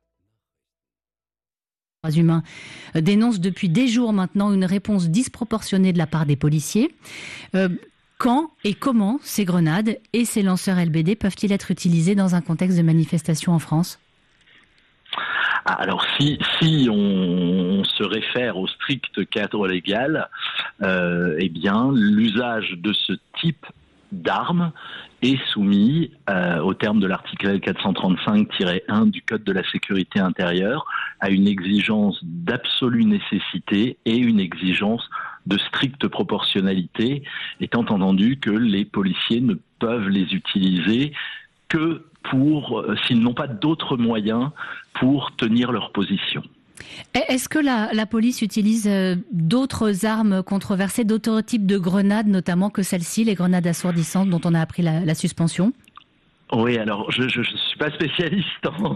Les humains dénoncent depuis des jours maintenant une réponse disproportionnée de la part des policiers. Euh, quand et comment ces grenades et ces lanceurs L B D peuvent-ils être utilisés dans un contexte de manifestation en France ? Alors si si on, on se réfère au strict cadre légal, euh, eh bien l'usage de ce type d'armes est soumis euh, au terme de l'article L quatre cent trente-cinq tiret un du Code de la sécurité intérieure à une exigence d'absolue nécessité et une exigence de stricte proportionnalité, étant entendu que les policiers ne peuvent les utiliser que pour, euh, s'ils n'ont pas d'autres moyens pour tenir leur position. Est-ce que la, la police utilise euh, d'autres armes controversées, d'autres types de grenades, notamment que celles-ci, les grenades assourdissantes dont on a appris la, la suspension ? Oui, alors je ne suis pas spécialiste en,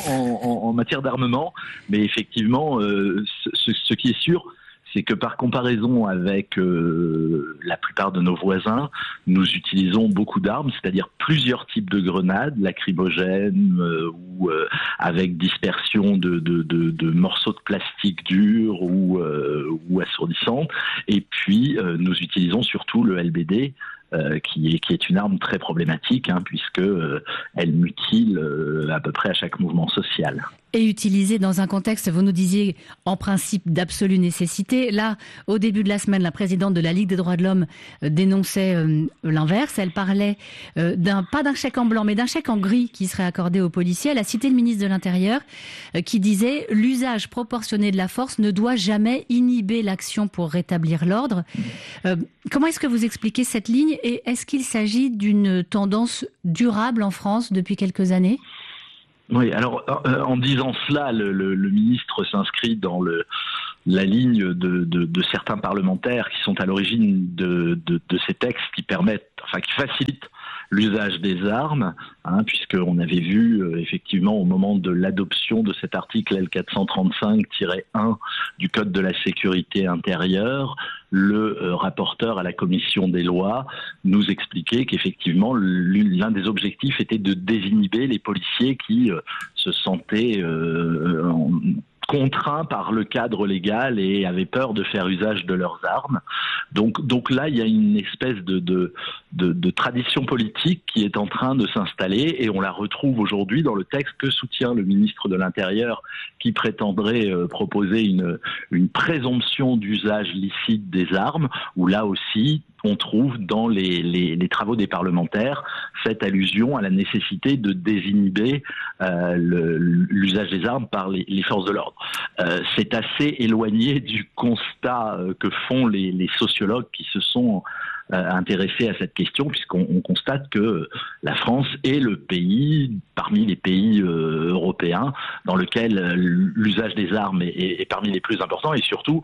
en, en matière d'armement, mais effectivement, euh, ce, ce qui est sûr, c'est que par comparaison avec euh, la plupart de nos voisins, nous utilisons beaucoup d'armes, c'est-à-dire plusieurs types de grenades, lacrymogènes euh, ou euh, avec dispersion de, de, de, de morceaux de plastique durs ou, euh, ou assourdissantes. Et puis, euh, nous utilisons surtout le L B D, Euh, qui, est, qui est une arme très problématique, hein, puisque euh, elle mutile euh, à peu près à chaque mouvement social. Et utilisée dans un contexte, vous nous disiez, en principe d'absolue nécessité. Là, au début de la semaine, la présidente de la Ligue des droits de l'homme euh, dénonçait euh, l'inverse. Elle parlait euh, d'un, pas d'un chèque en blanc, mais d'un chèque en gris qui serait accordé aux policiers. Elle a cité le ministre de l'Intérieur euh, qui disait « L'usage proportionné de la force ne doit jamais inhiber l'action pour rétablir l'ordre euh, ». Comment est-ce que vous expliquez cette ligne et est-ce qu'il s'agit d'une tendance durable en France depuis quelques années ? Oui, alors euh, en disant cela, le, le, le ministre s'inscrit dans le, la ligne de, de, de certains parlementaires qui sont à l'origine de, de, de ces textes qui permettent, enfin qui facilitent l'usage des armes, hein, puisqu'on avait vu euh, effectivement au moment de l'adoption de cet article L quatre cent trente-cinq tiret un du Code de la sécurité intérieure, le euh, rapporteur à la commission des lois nous expliquait qu'effectivement l'un des objectifs était de désinhiber les policiers qui euh, se sentaient euh, en, contraints par le cadre légal et avaient peur de faire usage de leurs armes. Donc, donc là, il y a une espèce de, de, de, de tradition politique qui est en train de s'installer et on la retrouve aujourd'hui dans le texte que soutient le ministre de l'Intérieur qui prétendrait euh, proposer une, une présomption d'usage licite des armes, où là aussi, on trouve dans les, les, les travaux des parlementaires cette allusion à la nécessité de désinhiber euh, le, l'usage des armes par les, les forces de l'ordre. Euh, c'est assez éloigné du constat euh, que font les, les sociologues qui se sont euh, intéressés à cette question, puisqu'on on constate que la France est le pays, parmi les pays euh, européens, dans lequel euh, l'usage des armes est, est, est parmi les plus importants, et surtout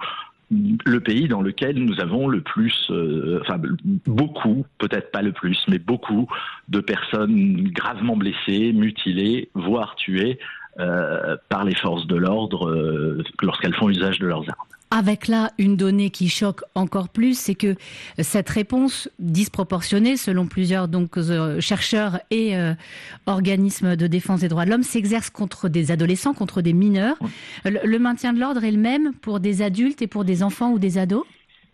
le pays dans lequel nous avons le plus, euh, enfin beaucoup, peut-être pas le plus, mais beaucoup de personnes gravement blessées, mutilées, voire tuées euh, par les forces de l'ordre euh, lorsqu'elles font usage de leurs armes. Avec là une donnée qui choque encore plus, c'est que cette réponse disproportionnée, selon plusieurs donc euh, chercheurs et euh, organismes de défense des droits de l'homme, s'exerce contre des adolescents, contre des mineurs. Le, le maintien de l'ordre est le même pour des adultes et pour des enfants ou des ados ?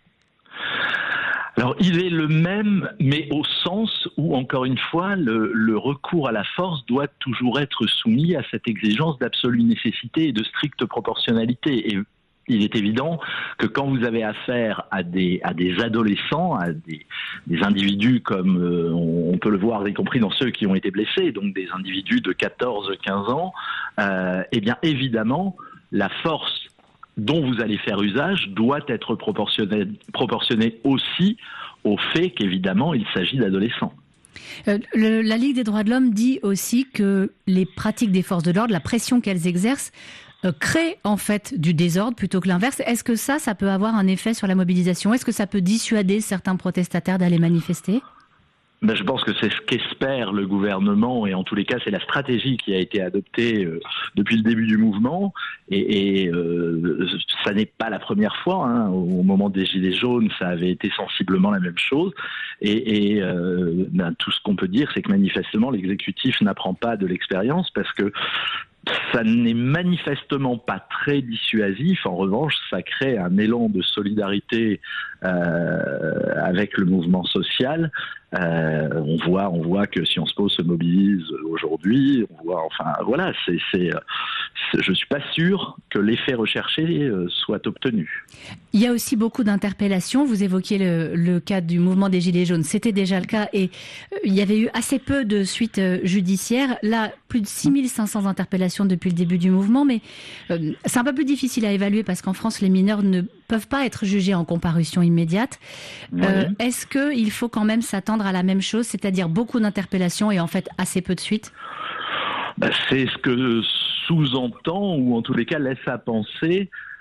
Alors, il est le même, mais au sens où, encore une fois, le, le recours à la force doit toujours être soumis à cette exigence d'absolue nécessité et de stricte proportionnalité. Et il est évident que quand vous avez affaire à des, à des adolescents, à des, des individus comme euh, on, on peut le voir, y compris dans ceux qui ont été blessés, donc des individus de quatorze à quinze ans, euh, eh bien évidemment, la force dont vous allez faire usage doit être proportionnée, proportionnée aussi au fait qu'évidemment il s'agit d'adolescents. Euh, le, la Ligue des droits de l'homme dit aussi que les pratiques des forces de l'ordre, la pression qu'elles exercent, euh, crée en fait du désordre plutôt que l'inverse. Est-ce que ça, ça peut avoir un effet sur la mobilisation ? Est-ce que ça peut dissuader certains protestataires d'aller manifester ? Ben, je pense que c'est ce qu'espère le gouvernement et en tous les cas c'est la stratégie qui a été adoptée euh, depuis le début du mouvement et, et euh, ça n'est pas la première fois, hein. Au moment des Gilets jaunes ça avait été sensiblement la même chose et, et euh, ben, tout ce qu'on peut dire c'est que manifestement l'exécutif n'apprend pas de l'expérience parce que ça n'est manifestement pas très dissuasif. En revanche, ça crée un élan de solidarité euh, avec le mouvement social. Euh, on voit, on voit que Sciences Po se mobilise aujourd'hui. On voit, enfin, voilà, c'est, c'est, c'est, je suis pas sûr que l'effet recherché euh, soit obtenu. Il y a aussi beaucoup d'interpellations. Vous évoquiez le, le cas du mouvement des Gilets jaunes. C'était déjà le cas et euh, il y avait eu assez peu de suites euh, judiciaires. Là, plus de six mille cinq cents interpellations depuis le début du mouvement, mais euh, c'est un peu plus difficile à évaluer parce qu'en France, les mineurs ne peuvent pas être jugés en comparution immédiate. Oui. Euh, est-ce qu'il faut quand même s'attendre à la même chose, c'est-à-dire beaucoup d'interpellations et en fait assez peu de suites ? Ben, c'est ce que sous-entend, ou en tous les cas laisse à penser,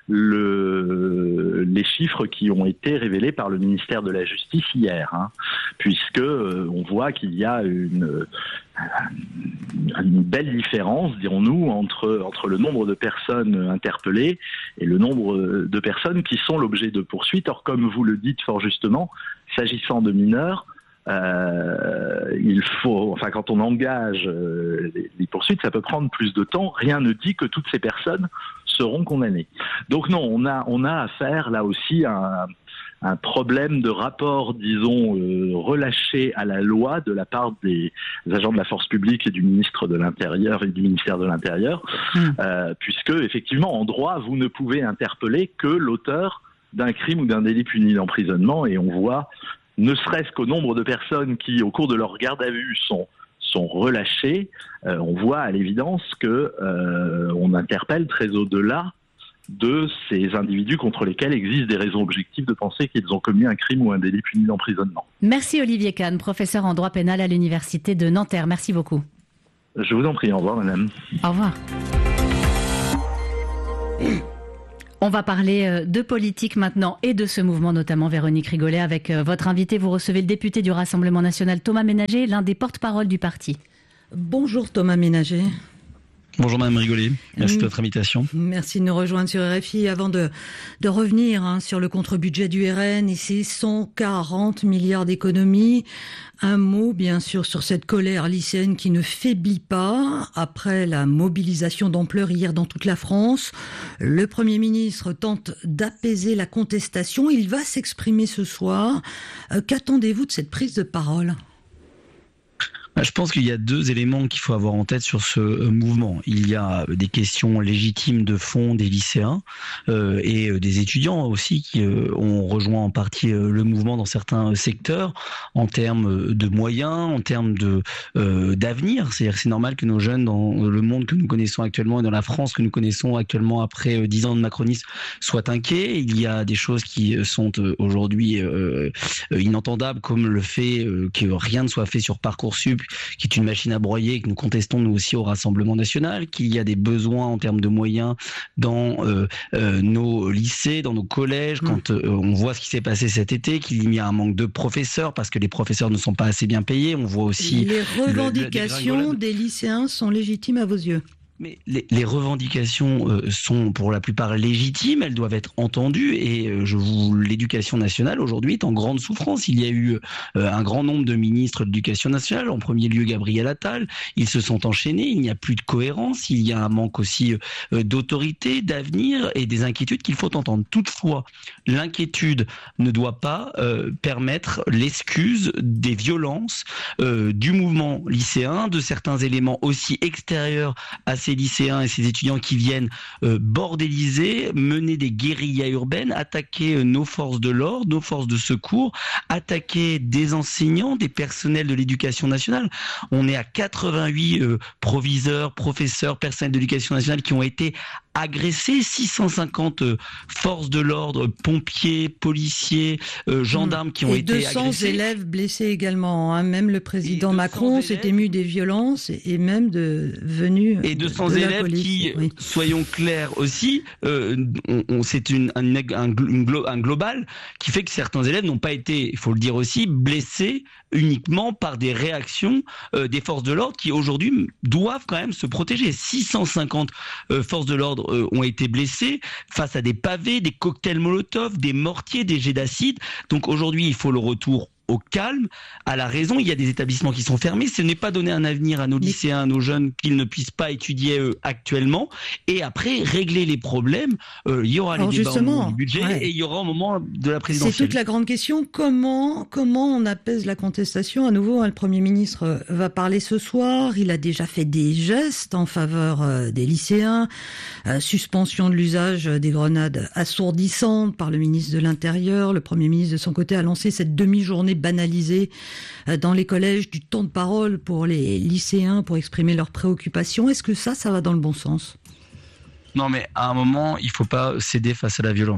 le, les chiffres qui ont été révélés par le ministère de la Justice hier, hein, puisque euh, on voit qu'il y a une, une belle différence, dirons-nous, entre, entre le nombre de personnes interpellées et le nombre de personnes qui sont l'objet de poursuites. Or, comme vous le dites fort justement, s'agissant de mineurs, Euh, il faut, enfin, quand on engage euh, les, les poursuites, ça peut prendre plus de temps. Rien ne dit que toutes ces personnes seront condamnées. Donc non, on a, on a affaire là aussi à un, un problème de rapport, disons, euh, relâché à la loi de la part des agents de la force publique et du ministre de l'Intérieur et du ministère de l'Intérieur, mmh. euh, puisque effectivement, en droit, vous ne pouvez interpeller que l'auteur d'un crime ou d'un délit puni d'emprisonnement, et on voit ne serait-ce qu'au nombre de personnes qui, au cours de leur garde à vue, sont, sont relâchées, euh, on voit à l'évidence que euh, on interpelle très au-delà de ces individus contre lesquels existent des raisons objectives de penser qu'ils ont commis un crime ou un délit puni d'emprisonnement. Merci Olivier Kahn, professeur en droit pénal à l'Université de Nanterre. Merci beaucoup. Je vous en prie, au revoir madame. Au revoir. On va parler de politique maintenant et de ce mouvement, notamment Véronique Rigolet. Avec votre invité, vous recevez le député du Rassemblement national, Thomas Ménager, l'un des porte-parole du parti. Bonjour Thomas Ménager. Bonjour Madame Rigolet, merci de votre invitation. Merci de nous rejoindre sur R F I. Avant de, de revenir hein, sur le contre-budget du R N et ses cent quarante milliards d'économies, un mot bien sûr sur cette colère lycéenne qui ne faiblit pas. Après la mobilisation d'ampleur hier dans toute la France, le Premier ministre tente d'apaiser la contestation. Il va s'exprimer ce soir. Euh, qu'attendez-vous de cette prise de parole ? Je pense qu'il y a deux éléments qu'il faut avoir en tête sur ce mouvement. Il y a des questions légitimes de fond des lycéens euh, et des étudiants aussi qui euh, ont rejoint en partie euh, le mouvement dans certains secteurs en termes de moyens, en termes de euh, d'avenir. C'est-à-dire que c'est normal que nos jeunes dans le monde que nous connaissons actuellement et dans la France que nous connaissons actuellement après dix ans de macronisme soient inquiets. Il y a des choses qui sont aujourd'hui euh, inentendables comme le fait euh, que rien ne soit fait sur Parcoursup, qui est une machine à broyer que nous contestons nous aussi au Rassemblement national, qu'il y a des besoins en termes de moyens dans euh, euh, nos lycées, dans nos collèges, quand euh, on voit ce qui s'est passé cet été, qu'il y a un manque de professeurs parce que les professeurs ne sont pas assez bien payés. On voit aussi les revendications le, des lycéens sont légitimes à vos yeux. Mais les, les revendications euh, sont pour la plupart légitimes, elles doivent être entendues et euh, je vous, l'éducation nationale aujourd'hui est en grande souffrance. Il y a eu euh, un grand nombre de ministres de l'éducation nationale, en premier lieu Gabriel Attal, ils se sont enchaînés, il n'y a plus de cohérence, il y a un manque aussi euh, d'autorité, d'avenir et des inquiétudes qu'il faut entendre. Toutefois, l'inquiétude ne doit pas euh, permettre l'excuse des violences euh, du mouvement lycéen, de certains éléments aussi extérieurs à ces lycéens et ces étudiants qui viennent euh, bordéliser, mener des guérillas urbaines, attaquer euh, nos forces de l'ordre, nos forces de secours, attaquer des enseignants, des personnels de l'éducation nationale. On est à quatre-vingt-huit euh, proviseurs, professeurs, personnels de l'éducation nationale qui ont été agressés, six cent cinquante euh, forces de l'ordre, pompiers, policiers, euh, gendarmes qui ont et été agressés. deux cents élèves blessés également. Hein. Même le président Macron s'est ému des violences et, et même de venus et deux cents élèves qui, oui. soyons clairs aussi, euh, on, on, c'est une, un, un, une glo, un global qui fait que certains élèves n'ont pas été, il faut le dire aussi, blessés uniquement par des réactions euh, des forces de l'ordre qui aujourd'hui doivent quand même se protéger. six cent cinquante euh, forces de l'ordre ont été blessés face à des pavés, des cocktails Molotov, des mortiers, des jets d'acide. Donc aujourd'hui, il faut le retour au calme, à la raison. Il y a des établissements qui sont fermés. Ce n'est pas donner un avenir à nos lycéens, à nos jeunes, qu'ils ne puissent pas étudier euh, actuellement. Et après, régler les problèmes. Euh, il y aura Alors les débats au moment du budget ouais. et il y aura au moment de la présidentielle. C'est toute la grande question. Comment, comment on apaise la contestation ? À nouveau, hein, le Premier ministre va parler ce soir. Il a déjà fait des gestes en faveur euh, des lycéens. Euh, suspension de l'usage des grenades assourdissantes par le ministre de l'Intérieur. Le Premier ministre, de son côté, a lancé cette demi-journée banalisé dans les collèges du temps de parole pour les lycéens pour exprimer leurs préoccupations. Est-ce que ça, ça va dans le bon sens ? Non, mais à un moment, il ne faut pas céder face à la violence.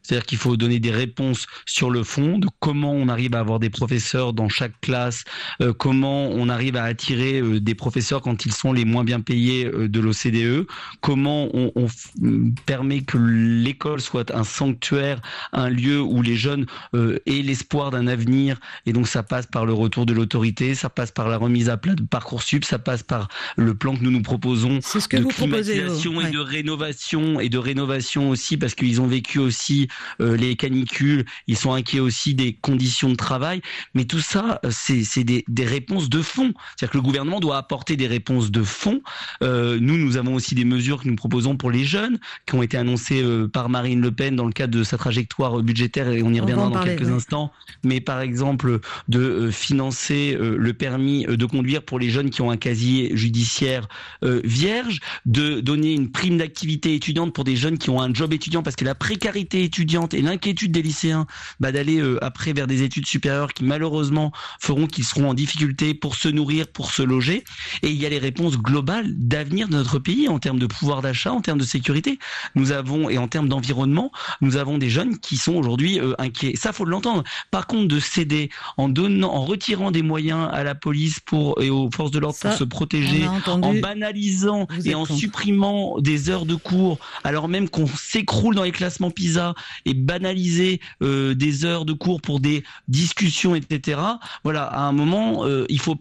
C'est-à-dire qu'il faut donner des réponses sur le fond de comment on arrive à avoir des professeurs dans chaque classe, euh, comment on arrive à attirer euh, des professeurs quand ils sont les moins bien payés euh, de l'O C D E, comment on, on f- permet que l'école soit un sanctuaire, un lieu où les jeunes euh, aient l'espoir d'un avenir. Et donc ça passe par le retour de l'autorité, ça passe par la remise à plat de Parcoursup, ça passe par le plan que nous nous proposons C'est ce que de vous proposez, climatisation vous. et Ouais. de rénovation et de rénovation aussi parce qu'ils ont vécu aussi euh, les canicules, ils sont inquiets aussi des conditions de travail, mais tout ça c'est, c'est des, des réponses de fond, c'est-à-dire que le gouvernement doit apporter des réponses de fond. Euh, nous nous avons aussi des mesures que nous proposons pour les jeunes qui ont été annoncées euh, par Marine Le Pen dans le cadre de sa trajectoire budgétaire et on y On reviendra va en dans parler, quelques oui. instants, mais par exemple de euh, financer euh, le permis euh, de conduire pour les jeunes qui ont un casier judiciaire euh, vierge, de donner une prime d'activité étudiante pour des jeunes qui ont un job étudiant parce que la précarité étudiante et l'inquiétude des lycéens bah, d'aller euh, après vers des études supérieures qui malheureusement feront qu'ils seront en difficulté pour se nourrir, pour se loger. Et il y a les réponses globales d'avenir de notre pays en termes de pouvoir d'achat, en termes de sécurité. Nous avons, et en termes d'environnement, nous avons des jeunes qui sont aujourd'hui euh, inquiets. Ça, faut l'entendre. Par contre, de céder en donnant, en retirant des moyens à la police pour et aux forces de l'ordre Ça, pour se protéger, on a entendu. en banalisant Vous et êtes en contre. supprimant des heures de cours, alors même qu'on s'écroule dans les classements PISA et banaliser euh, des heures de cours pour des discussions, et cetera. Voilà, à un moment, euh, il faut